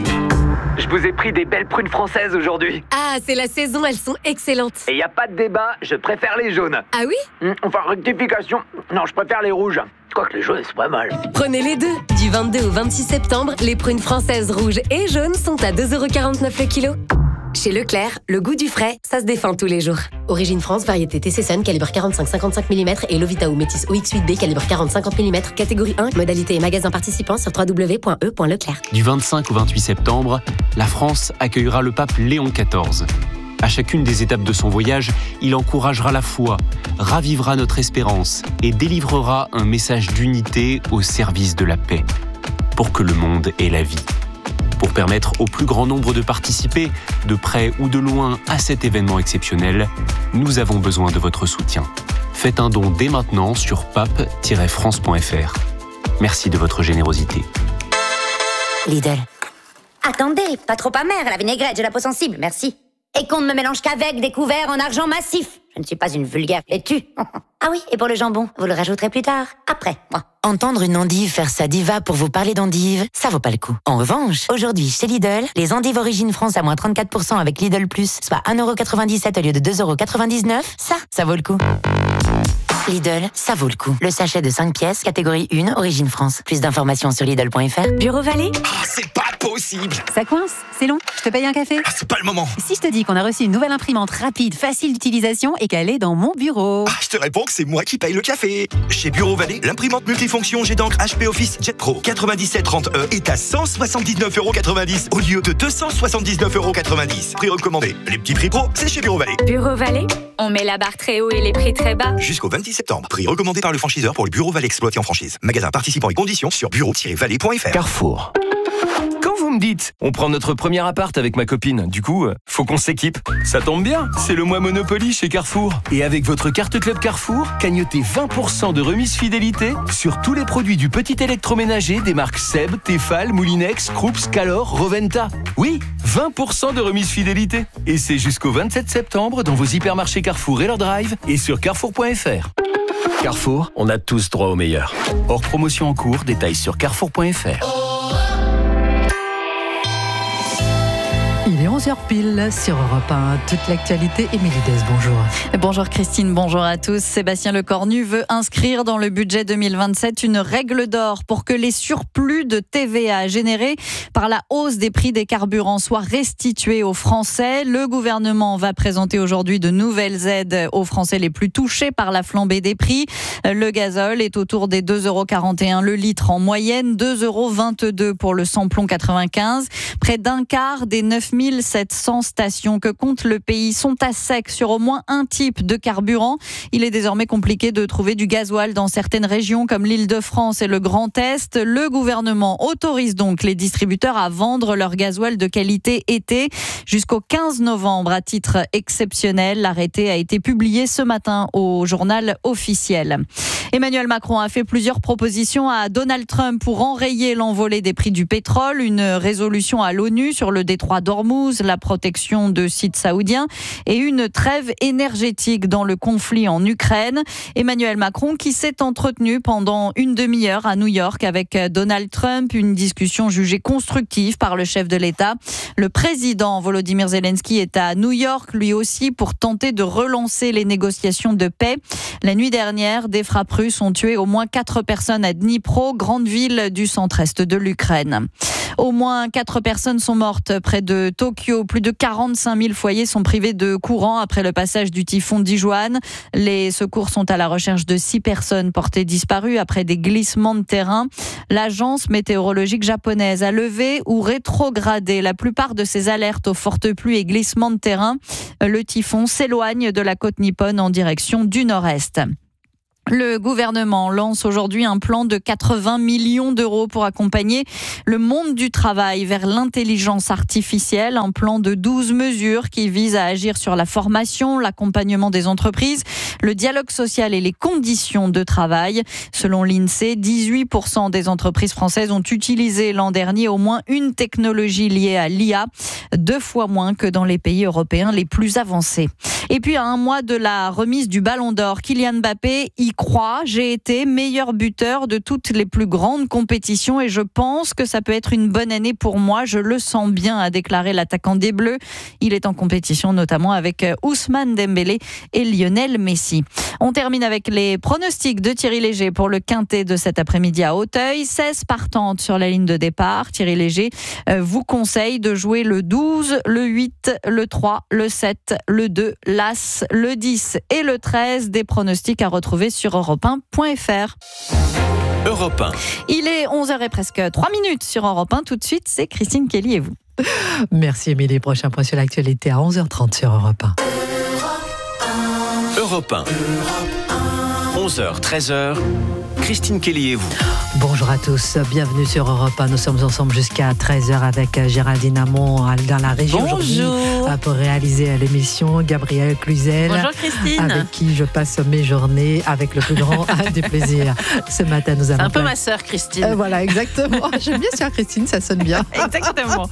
Je vous ai pris des belles prunes françaises aujourd'hui. Ah, c'est la saison, elles sont excellentes. Et y a pas de débat, je préfère les jaunes. Ah oui? Enfin, rectification. Non, je préfère les rouges. Quoique les jaunes, c'est pas mal. Prenez les deux. Du 22 au 26 septembre, les prunes françaises rouges et jaunes sont à 2,49€ le kilo. Chez Leclerc, le goût du frais, ça se défend tous les jours. Origine France, variété TC Sun, calibre 45-55 mm et Lovita ou Métis OX8B, calibre 40-50 mm, catégorie 1, modalité et magasin participant sur www.e.leclerc. Du 25 au 28 septembre, la France accueillera le pape Léon XIV. À chacune des étapes de son voyage, il encouragera la foi, ravivera notre espérance et délivrera un message d'unité au service de la paix, pour que le monde ait la vie. Pour permettre au plus grand nombre de participer, de près ou de loin, à cet événement exceptionnel, nous avons besoin de votre soutien. Faites un don dès maintenant sur pape-france.fr. Merci de votre générosité. Lidl. Attendez, pas trop amère, la vinaigrette, j'ai la peau sensible, merci. Et qu'on ne me mélange qu'avec des couverts en argent massif. Je ne suis pas une vulgaire laitue. Ah oui, et pour le jambon, vous le rajouterez plus tard, après, moi. Entendre une endive faire sa diva pour vous parler d'endive, ça vaut pas le coup. En revanche, aujourd'hui, chez Lidl, les endives Origine France à moins 34% avec Lidl Plus, soit 1,97€ au lieu de 2,99€, ça vaut le coup. Lidl, ça vaut le coup. Le sachet de 5 pièces, catégorie 1, Origine France. Plus d'informations sur Lidl.fr. Bureau Vallée. C'est pas possible. Ça coince? C'est long? Je te paye un café? C'est pas le moment. Si je te dis qu'on a reçu une nouvelle imprimante rapide, facile d'utilisation et qu'elle est dans mon bureau? Je te réponds que c'est moi qui paye le café. Chez Bureau Vallée, l'imprimante multifonction Jet d'encre HP Office Jet Pro 9730E est à 179,90€ au lieu de 279,90€. Prix recommandé. Les petits prix pro, c'est chez Bureau Vallée. Bureau Vallée, on met la barre très haut et les prix très bas. Jusqu'au 26 septembre. Prix recommandé par le franchiseur pour le Bureau Vallée exploité en franchise. Magasin participant et conditions sur bureau-vallée.fr. Carrefour. Quand vous me dites, on prend notre premier appart avec ma copine, du coup, faut qu'on s'équipe. Ça tombe bien, c'est le mois Monopoly chez Carrefour. Et avec votre carte Club Carrefour, cagnotez 20% de remise fidélité sur tous les produits du petit électroménager des marques Seb, Tefal, Moulinex, Krups, Calor, Roventa. Oui, 20% de remise fidélité. Et c'est jusqu'au 27 septembre dans vos hypermarchés Carrefour et leur drive et sur carrefour.fr. Carrefour, on a tous droit au meilleur. Hors promotion en cours, détails sur carrefour.fr. Il est 11h pile sur Europe 1. Toute l'actualité, Émilie Dès, bonjour. Bonjour Christine, bonjour à tous. Sébastien Lecornu veut inscrire dans le budget 2027 une règle d'or pour que les surplus de TVA générés par la hausse des prix des carburants soient restitués aux Français. Le gouvernement va présenter aujourd'hui de nouvelles aides aux Français les plus touchés par la flambée des prix. Le gazole est autour des 2,41€ le litre en moyenne, 2,22€ pour le samplon 95. Près d'un quart des 9 700 stations que compte le pays sont à sec sur au moins un type de carburant. Il est désormais compliqué de trouver du gasoil dans certaines régions comme l'Île-de-France et le Grand Est. Le gouvernement autorise donc les distributeurs à vendre leur gasoil de qualité été jusqu'au 15 novembre à titre exceptionnel. L'arrêté a été publié ce matin au journal officiel. Emmanuel Macron a fait plusieurs propositions à Donald Trump pour enrayer l'envolée des prix du pétrole, une résolution à l'ONU sur le détroit d'Ormuz, la protection de sites saoudiens et une trêve énergétique dans le conflit en Ukraine. Emmanuel Macron qui s'est entretenu pendant une demi-heure à New York avec Donald Trump, une discussion jugée constructive par le chef de l'État. Le président Volodymyr Zelensky est à New York, lui aussi, pour tenter de relancer les négociations de paix. La nuit dernière, des frappes russes ont tué au moins 4 personnes à Dnipro, grande ville du centre-est de l'Ukraine. Au moins 4 personnes sont mortes près de Tokyo. Plus de 45 000 foyers sont privés de courant après le passage du typhon Dijuan. Les secours sont à la recherche de 6 personnes portées disparues après des glissements de terrain. L'agence météorologique japonaise a levé ou rétrogradé la plupart de ses alertes aux fortes pluies et glissements de terrain. Le typhon s'éloigne de la côte nippone en direction du nord-est. Le gouvernement lance aujourd'hui un plan de 80 millions d'euros pour accompagner le monde du travail vers l'intelligence artificielle. Un plan de 12 mesures qui vise à agir sur la formation, l'accompagnement des entreprises, le dialogue social et les conditions de travail. Selon l'INSEE, 18% des entreprises françaises ont utilisé l'an dernier au moins une technologie liée à l'IA, 2 fois moins que dans les pays européens les plus avancés. Et puis à un mois de la remise du Ballon d'Or, Kylian Mbappé y croit. J'ai été meilleur buteur de toutes les plus grandes compétitions et je pense que ça peut être une bonne année pour moi. Je le sens bien, a déclaré l'attaquant des Bleus. Il est en compétition notamment avec Ousmane Dembélé et Lionel Messi. On termine avec les pronostics de Thierry Léger pour le quintet de cet après-midi à Auteuil. 16 partantes sur la ligne de départ. Thierry Léger vous conseille de jouer le 12, le 8, le 3, le 7, le 2, l'As, le 10 et le 13. Des pronostics à retrouver sur europe1.fr. Europe 1. Il est 11h et presque 3 minutes sur Europe 1. Tout de suite, c'est Christine Kelly et vous. Merci Émilie. Prochain point sur l'actualité à 11h30 sur Europe 1. Europe 1. 11h, 13h. Christine Kelly et vous. Bonjour à tous, bienvenue sur Europe 1. Nous sommes ensemble jusqu'à 13h avec Géraldine Amont dans la région aujourd'hui pour réaliser l'émission. Gabriel Cluzel. Bonjour Christine. Avec qui je passe mes journées avec le plus grand des plaisirs. Ce matin, nous avons... C'est un peu ma sœur Christine. Voilà, exactement. J'aime bien ça Christine, ça sonne bien. Exactement.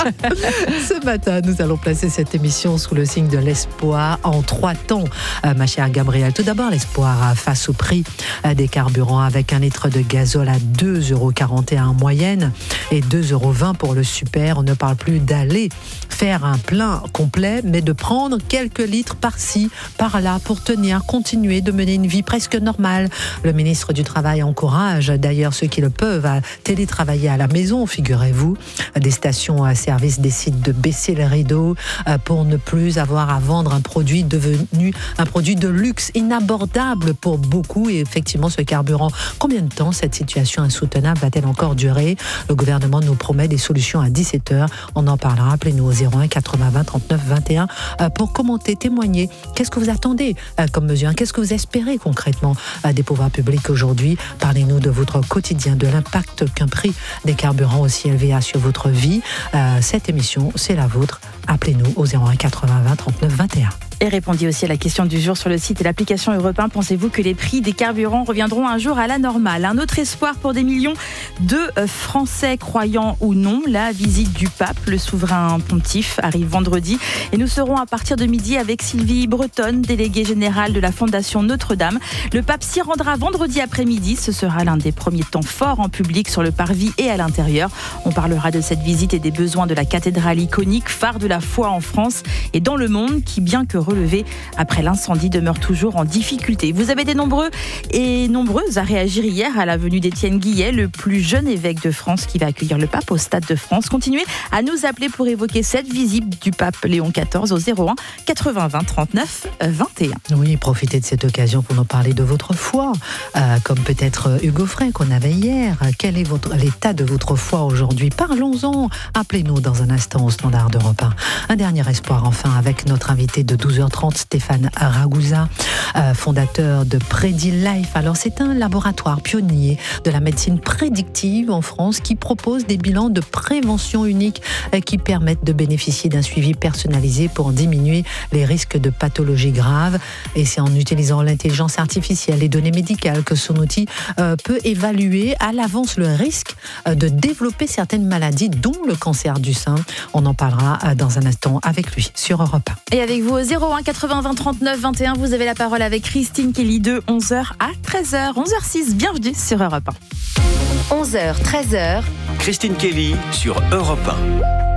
Ce matin, nous allons placer cette émission sous le signe de l'espoir en 3 temps. Ma chère Gabrielle, tout d'abord l'espoir face au prix des carburants avec 1 litre de gazole à 2,41 € en moyenne et 2,20 € pour le super. On ne parle plus d'aller faire un plein complet, mais de prendre quelques litres par-ci, par-là pour continuer de mener une vie presque normale. Le ministre du Travail encourage d'ailleurs ceux qui le peuvent à télétravailler à la maison, figurez-vous. Des stations-service décident de baisser les rideaux pour ne plus avoir à vendre un produit devenu un produit de luxe inabordable pour beaucoup. Et effectivement, ce carburant, combien de temps cette situation insoutenable va-t-elle encore durer? Le gouvernement nous promet des solutions à 17h. On en parlera. Appelez-nous au 01 80 20 39 21 pour commenter, témoigner. Qu'est-ce que vous attendez comme mesure? Qu'est-ce que vous espérez concrètement des pouvoirs publics aujourd'hui? Parlez-nous de votre quotidien, de l'impact qu'un prix des carburants aussi élevé a sur votre vie. Cette émission, c'est la vôtre. Appelez-nous au 01 80 20 39 21. Et répondez aussi à la question du jour sur le site et l'application Europe 1. Pensez-vous que les prix des carburants reviendront un jour à la normale? Un autre espoir pour des millions de Français, croyants ou non. La visite du pape, le souverain pontife, arrive vendredi. Et nous serons à partir de midi avec Sylvie Bretonne, déléguée générale de la Fondation Notre-Dame. Le pape s'y rendra vendredi après-midi. Ce sera l'un des premiers temps forts en public sur le parvis et à l'intérieur. On parlera de cette visite et des besoins de la cathédrale iconique, phare de la foi en France et dans le monde, qui, bien que relevée après l'incendie, demeure toujours en difficulté. Vous avez été nombreux et nombreuses à réagir hier à la venue d'Étienne Guillet, le plus jeune évêque de France qui va accueillir le pape au Stade de France. Continuez à nous appeler pour évoquer cette visite du pape Léon XIV au 01 80 20 39 21. Oui, profitez de cette occasion pour nous parler de votre foi, comme peut-être Hugo Frey qu'on avait hier. Quel est l'état de votre foi aujourd'hui? Parlons-en. Appelez-nous dans un instant au standard d'Europe 1. Un dernier espoir enfin avec notre invité de 12h30, Stéphane Ragusa, fondateur de PrediLife. Alors c'est un laboratoire pionnier de la médecine prédictive en France qui propose des bilans de prévention uniques qui permettent de bénéficier d'un suivi personnalisé pour diminuer les risques de pathologies graves. Et c'est en utilisant l'intelligence artificielle, les données médicales que son outil peut évaluer à l'avance le risque de développer certaines maladies, dont le cancer du sein. On en parlera dans un instant avec lui sur Europe 1. Et avec vous au 01 80 20 39 21, vous avez la parole avec Christine Kelly de 11h à 13h. 11h06, bienvenue sur Europe 1. 11h, 13h. Christine Kelly sur Europe 1.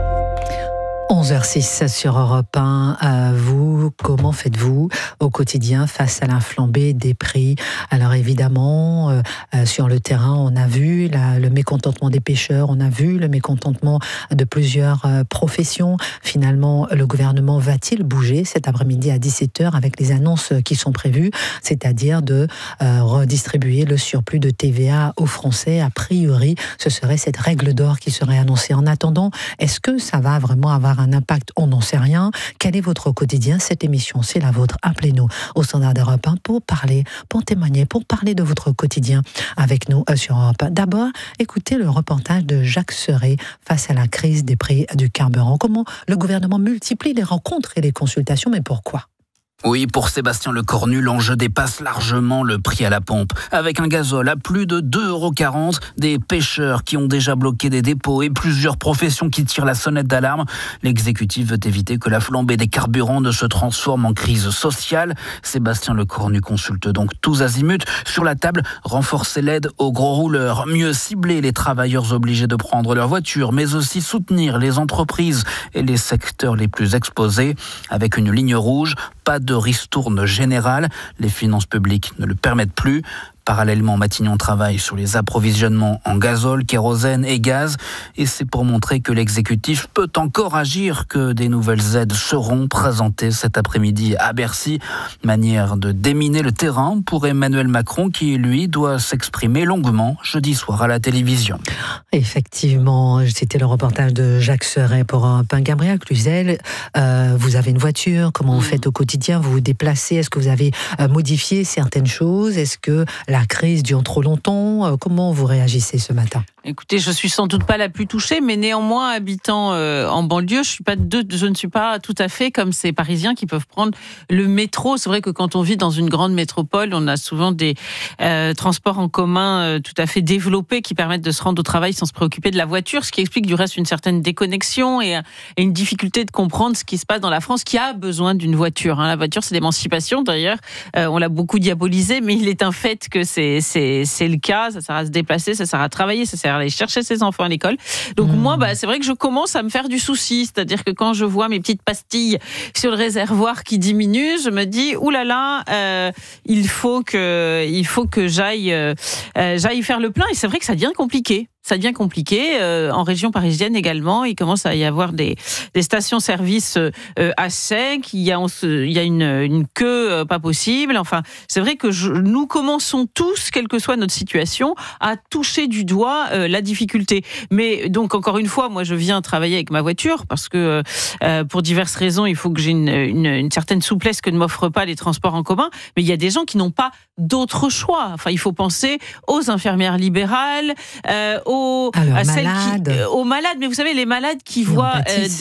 11h06 sur Europe 1. Vous, comment faites-vous au quotidien face à la flambée des prix? Alors évidemment, sur le terrain, on a vu le mécontentement des pêcheurs, on a vu le mécontentement de plusieurs professions. Finalement, le gouvernement va-t-il bouger cet après-midi à 17h avec les annonces qui sont prévues, c'est-à-dire de redistribuer le surplus de TVA aux Français? A priori, ce serait cette règle d'or qui serait annoncée. En attendant, est-ce que ça va vraiment avoir un impact? On n'en sait rien. Quel est votre quotidien? Cette émission, c'est la vôtre. Appelez-nous au standard d'Europe 1 pour parler, pour témoigner, pour parler de votre quotidien avec nous sur Europe 1. D'abord, écoutez le reportage de Jacques Serret face à la crise des prix du carburant. Comment le gouvernement multiplie les rencontres et les consultations, mais pourquoi? Oui, pour Sébastien Lecornu, l'enjeu dépasse largement le prix à la pompe. Avec un gazole à plus de 2,40 €, des pêcheurs qui ont déjà bloqué des dépôts et plusieurs professions qui tirent la sonnette d'alarme, l'exécutif veut éviter que la flambée des carburants ne se transforme en crise sociale. Sébastien Lecornu consulte donc tous azimuts. Sur la table, renforcer l'aide aux gros rouleurs, mieux cibler les travailleurs obligés de prendre leur voiture, mais aussi soutenir les entreprises et les secteurs les plus exposés. Avec une ligne rouge, pas de ristourne générale, les finances publiques ne le permettent plus. Parallèlement, Matignon travaille sur les approvisionnements en gazole, kérosène et gaz. Et c'est pour montrer que l'exécutif peut encore agir que des nouvelles aides seront présentées cet après-midi à Bercy. Manière de déminer le terrain pour Emmanuel Macron qui, lui, doit s'exprimer longuement jeudi soir à la télévision. Effectivement, c'était le reportage de Jacques Serret pour un pain. Gabriel Cluzel, vous avez une voiture, comment vous faites au quotidien? Vous vous déplacez? Est-ce que vous avez modifié certaines choses? Est-ce que la crise dure trop longtemps? Comment vous réagissez ce matin? Écoutez, je suis sans doute pas la plus touchée, mais néanmoins, habitant en banlieue, je ne suis pas tout à fait comme ces Parisiens qui peuvent prendre le métro. C'est vrai que quand on vit dans une grande métropole, on a souvent des transports en commun tout à fait développés qui permettent de se rendre au travail sans se préoccuper de la voiture, ce qui explique du reste une certaine déconnexion et une difficulté de comprendre ce qui se passe dans la France qui a besoin d'une voiture. La voiture, c'est l'émancipation d'ailleurs. On l'a beaucoup diabolisé, mais il est un fait que c'est le cas. Ça sert à se déplacer, ça sert à travailler, ça sert à aller chercher ses enfants à l'école. Donc moi, c'est vrai que je commence à me faire du souci. C'est-à-dire que quand je vois mes petites pastilles sur le réservoir qui diminuent, je me dis, oulala, il faut que j'aille faire le plein. Et c'est vrai que ça devient compliqué. Ça devient compliqué. En région parisienne également, il commence à y avoir des stations-service à sec. Il y a une queue pas possible. Enfin, c'est vrai que nous commençons tous, quelle que soit notre situation, à toucher du doigt la difficulté. Mais donc, encore une fois, moi, je viens travailler avec ma voiture parce que pour diverses raisons, il faut que j'ai une certaine souplesse que ne m'offrent pas les transports en commun. Mais il y a des gens qui n'ont pas d'autre choix. Enfin, il faut penser aux infirmières libérales, aux malades, mais vous savez, les malades qui voient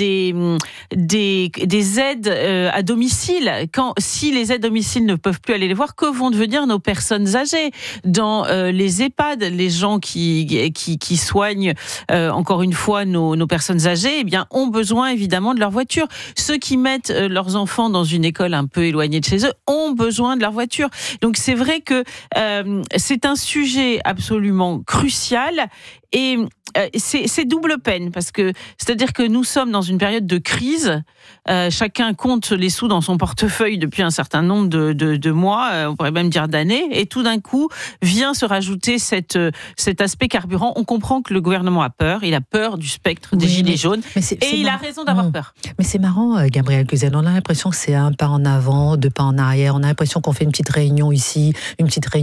des aides à domicile. Si les aides à domicile ne peuvent plus aller les voir, que vont devenir nos personnes âgées dans les EHPAD, les gens qui soignent encore une fois nos personnes âgées, eh bien, ont besoin évidemment de leur voiture. Ceux qui mettent leurs enfants dans une école un peu éloignée de chez eux ont besoin de leur voiture. Donc c'est vrai que c'est un sujet absolument crucial. Et c'est double peine parce que c'est-à-dire que nous sommes dans une période de crise. Chacun compte les sous dans son portefeuille depuis un certain nombre de mois, on pourrait même dire d'années, et tout d'un coup vient se rajouter cet aspect carburant. On comprend que le gouvernement a peur, il a peur du spectre des gilets jaunes, et il a raison d'avoir peur. Mais c'est marrant, Gabriel Cluzel, on a l'impression que c'est un pas en avant, deux pas en arrière, on a l'impression qu'on fait une petite réunion ici, une petite réunion là.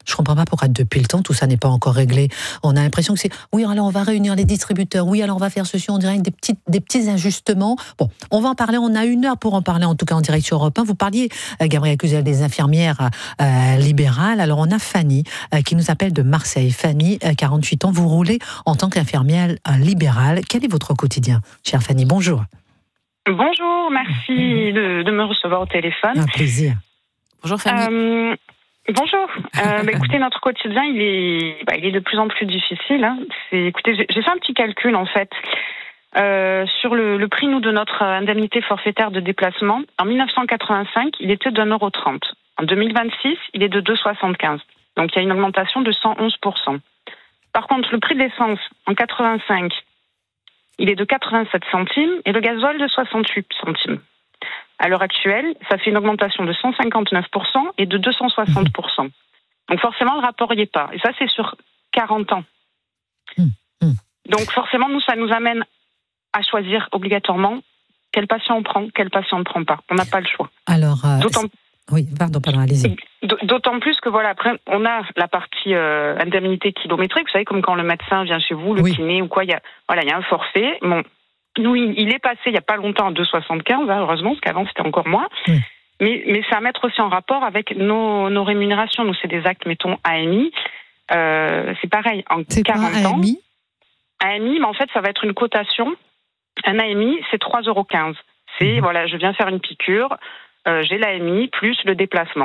Je ne comprends pas pourquoi depuis le temps tout ça n'est pas encore réglé. On a l'impression que c'est oui, alors on va réunir les distributeurs, oui, alors on va faire ceci, on dirait des petits ajustements. Bon, on va en parler, on a 1 heure pour en parler, en tout cas en direct sur Europe 1. Vous parliez, Gabriel Cluzel, des infirmières libérales. Alors on a Fanny qui nous appelle de Marseille. Fanny, 48 ans, vous roulez en tant qu'infirmière libérale. Quel est votre quotidien, chère Fanny? Bonjour. Bonjour, merci de me recevoir au téléphone. Un plaisir. Bonjour Fanny. Bonjour. Écoutez, notre quotidien, il est de plus en plus difficile. Hein. Écoutez, j'ai fait un petit calcul en fait sur le prix de notre indemnité forfaitaire de déplacement. En 1985, il était de 1,30 €. En 2026, il est de 2,75 €. Donc il y a une augmentation de 111%. Par contre, le prix de l'essence en 85, il est de 87 centimes et le gasoil de 68 centimes. À l'heure actuelle, ça fait une augmentation de 159% et de 260%. Donc forcément, le rapport n'y est pas. Et ça, c'est sur 40 ans. Donc forcément, ça nous amène à choisir obligatoirement quel patient on prend, quel patient on ne prend pas. On n'a pas le choix. Alors, oui, pardon, allez-y. D'autant plus que voilà, après, on a la partie indemnité kilométrique. Vous savez, comme quand le médecin vient chez vous, le kiné ou quoi, il y a un forfait. Bon. Nous, il est passé il n'y a pas longtemps à 2,75, heureusement, parce qu'avant c'était encore moins. Mais c'est à mettre aussi en rapport avec nos rémunérations. Nous, c'est des actes, mettons, AMI. C'est pareil, en 40 ans. AMI, mais en fait, ça va être une cotation. Un AMI, c'est 3,15 €. C'est, voilà, je viens faire une piqûre, j'ai l'AMI plus le déplacement.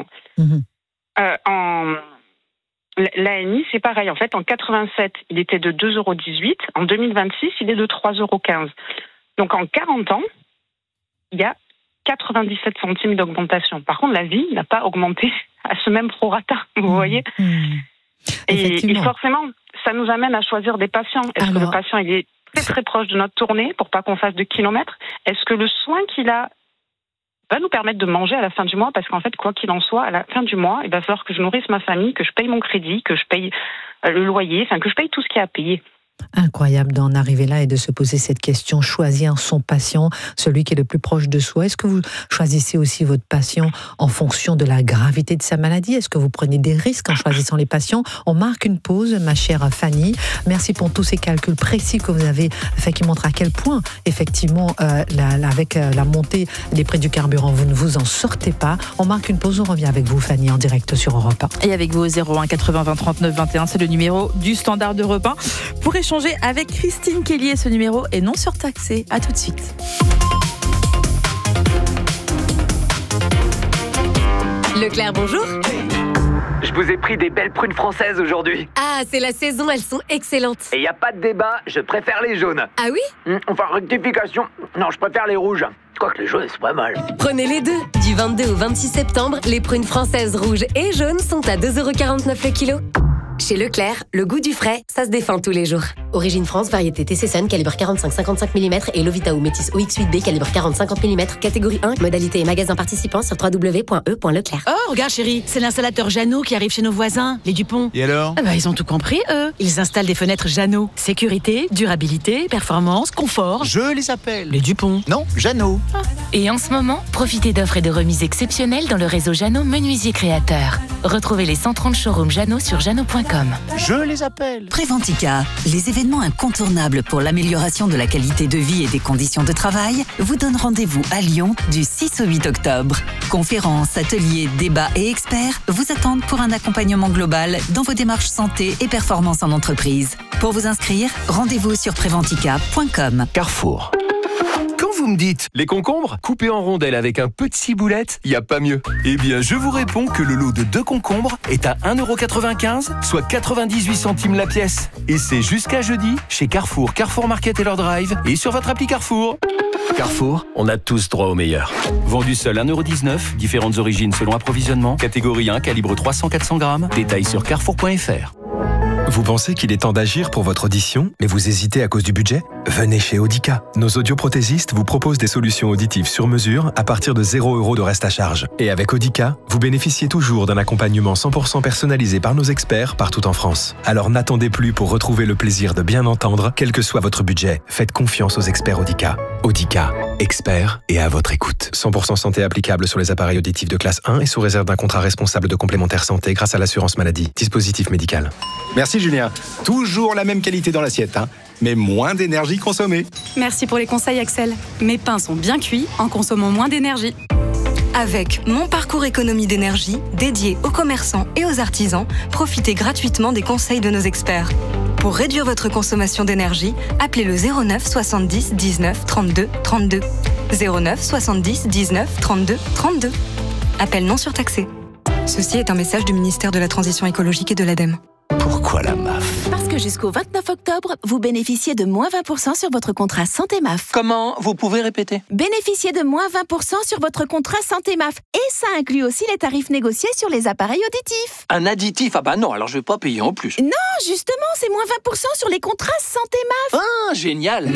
L'AMI, c'est pareil. En fait, en 87, il était de 2,18 €. En 2026, il est de 3,15 €. Donc, en 40 ans, il y a 97 centimes d'augmentation. Par contre, la vie n'a pas augmenté à ce même prorata, vous voyez. Et forcément, ça nous amène à choisir des patients. Est-ce que le patient il est très très proche de notre tournée pour pas qu'on fasse de kilomètres? Est-ce que le soin qu'il a va nous permettre de manger à la fin du mois, parce qu'en fait, quoi qu'il en soit, à la fin du mois, il va falloir que je nourrisse ma famille, que je paye mon crédit, que je paye le loyer, enfin que je paye tout ce qu'il y a à payer. Incroyable d'en arriver là et de se poser cette question, choisir son patient, celui qui est le plus proche de soi. Est-ce que vous choisissez aussi votre patient en fonction de la gravité de sa maladie? Est-ce que vous prenez des risques en choisissant les patients? On marque une pause, ma chère Fanny. Merci pour tous ces calculs précis que vous avez fait qui montrent à quel point, effectivement, avec la montée des prix du carburant, vous ne vous en sortez pas. On marque une pause, on revient avec vous, Fanny, en direct sur Europe 1. Et avec vous au 01 80 20 39 21, c'est le numéro du standard d'Europe 1. Pour échanger avec Christine Kellier, ce numéro est non surtaxé. À tout de suite. Leclerc, bonjour. Je vous ai pris des belles prunes françaises aujourd'hui. Ah, c'est la saison, elles sont excellentes. Et y a pas de débat, je préfère les jaunes. Ah oui? Enfin, rectification. Non, je préfère les rouges. Quoique les jaunes, c'est pas mal. Prenez les deux. Du 22 au 26 septembre, les prunes françaises rouges et jaunes sont à 2,49 € le kilo. Chez Leclerc, le goût du frais, ça se défend tous les jours. Origine France, variété TC Sun, calibre 45-55 mm et Lovita ou Métis OX8B, calibre 40-50 mm, catégorie 1, modalité et magasin participant sur www.e.leclerc. Oh, regarde chérie, c'est l'installateur Jeannot qui arrive chez nos voisins, les Dupont. Et alors? Ils ont tout compris, eux. Ils installent des fenêtres Jeannot. Sécurité, durabilité, performance, confort. Je les appelle. Les Dupont. Non, Jeannot. Et en ce moment, profitez d'offres et de remises exceptionnelles dans le réseau Jeannot Menuisier Créateur. Retrouvez les 130 showrooms Jeannot sur jeannot.com. Je les appelle. Préventica, les événements incontournables pour l'amélioration de la qualité de vie et des conditions de travail, vous donnent rendez-vous à Lyon du 6 au 8 octobre. Conférences, ateliers, débats et experts vous attendent pour un accompagnement global dans vos démarches santé et performance en entreprise. Pour vous inscrire, rendez-vous sur préventica.com. Carrefour. Quand vous me dites les concombres coupés en rondelles avec un peu de ciboulette, il n'y a pas mieux. Eh bien, je vous réponds que le lot de 2 concombres est à 1,95 €, soit 98 centimes la pièce. Et c'est jusqu'à jeudi chez Carrefour, Carrefour Market et leur drive et sur votre appli Carrefour. Carrefour, on a tous droit au meilleur. Vendu seul 1,19 €, différentes origines selon approvisionnement, catégorie 1, calibre 300-400 grammes. Détails sur carrefour.fr. Vous pensez qu'il est temps d'agir pour votre audition, mais vous hésitez à cause du budget? Venez chez Audica. Nos audioprothésistes vous proposent des solutions auditives sur mesure à partir de 0 € de reste à charge. Et avec Audica, vous bénéficiez toujours d'un accompagnement 100% personnalisé par nos experts partout en France. Alors n'attendez plus pour retrouver le plaisir de bien entendre, quel que soit votre budget. Faites confiance aux experts Audica. Audica, Expert et à votre écoute. 100% santé applicable sur les appareils auditifs de classe 1 et sous réserve d'un contrat responsable de complémentaire santé grâce à l'assurance maladie. Dispositif médical. Merci Julien. Toujours la même qualité dans l'assiette, mais moins d'énergie consommée. Merci pour les conseils Axel. Mes pains sont bien cuits en consommant moins d'énergie. Avec Mon Parcours Économie d'énergie, dédié aux commerçants et aux artisans, profitez gratuitement des conseils de nos experts. Pour réduire votre consommation d'énergie, appelez le 09 70 19 32 32. 09 70 19 32 32. Appel non surtaxé. Ceci est un message du ministère de la Transition écologique et de l'ADEME. Pourquoi la MAF? Parce que jusqu'au 29 octobre, vous bénéficiez de moins 20% sur votre contrat Santé MAF. Comment? Vous pouvez répéter? Bénéficiez de moins 20% sur votre contrat Santé MAF. Et ça inclut aussi les tarifs négociés sur les appareils auditifs. Un additif? Ah bah non, alors je vais pas payer en plus. Non, justement, c'est moins 20% sur les contrats Santé MAF. Ah, génial.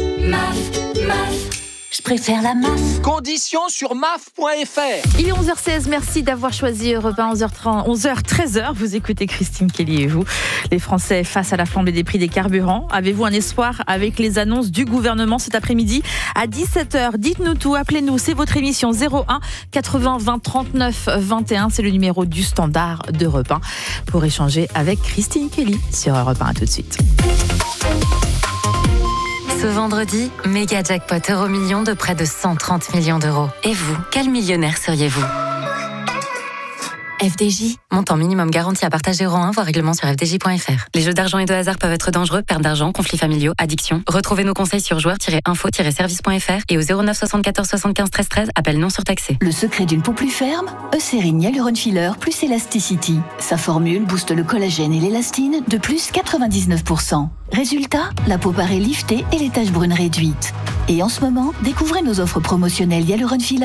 Je préfère la MAF. Conditions sur maf.fr. Il est 11h16, merci d'avoir choisi Europe 1, 11h13. Vous écoutez Christine Kelly et vous. Les Français face à la flambée des prix des carburants. Avez-vous un espoir avec les annonces du gouvernement cet après-midi à 17h? Dites-nous tout, appelez-nous, c'est votre émission 01 80 20 39 21. C'est le numéro du standard d'Europe 1 pour échanger avec Christine Kelly sur Europe 1. À tout de suite. Ce vendredi, méga jackpot Euro-Million de près de 130 millions d'euros. Et vous, quel millionnaire seriez-vous? FDJ, montant minimum garanti à partager euro 1, voire règlement sur fdj.fr. Les jeux d'argent et de hasard peuvent être dangereux, perte d'argent, conflits familiaux, addiction. Retrouvez nos conseils sur joueurs-info-service.fr et au 09 74 75 13 13, appel non surtaxé. Le secret d'une peau plus ferme, Eucérine Hyaluron Filler plus Elasticity. Sa formule booste le collagène et l'élastine de plus 99%. Résultat, la peau paraît liftée et les taches brunes réduites. Et en ce moment, découvrez nos offres promotionnelles Hyaluron Filler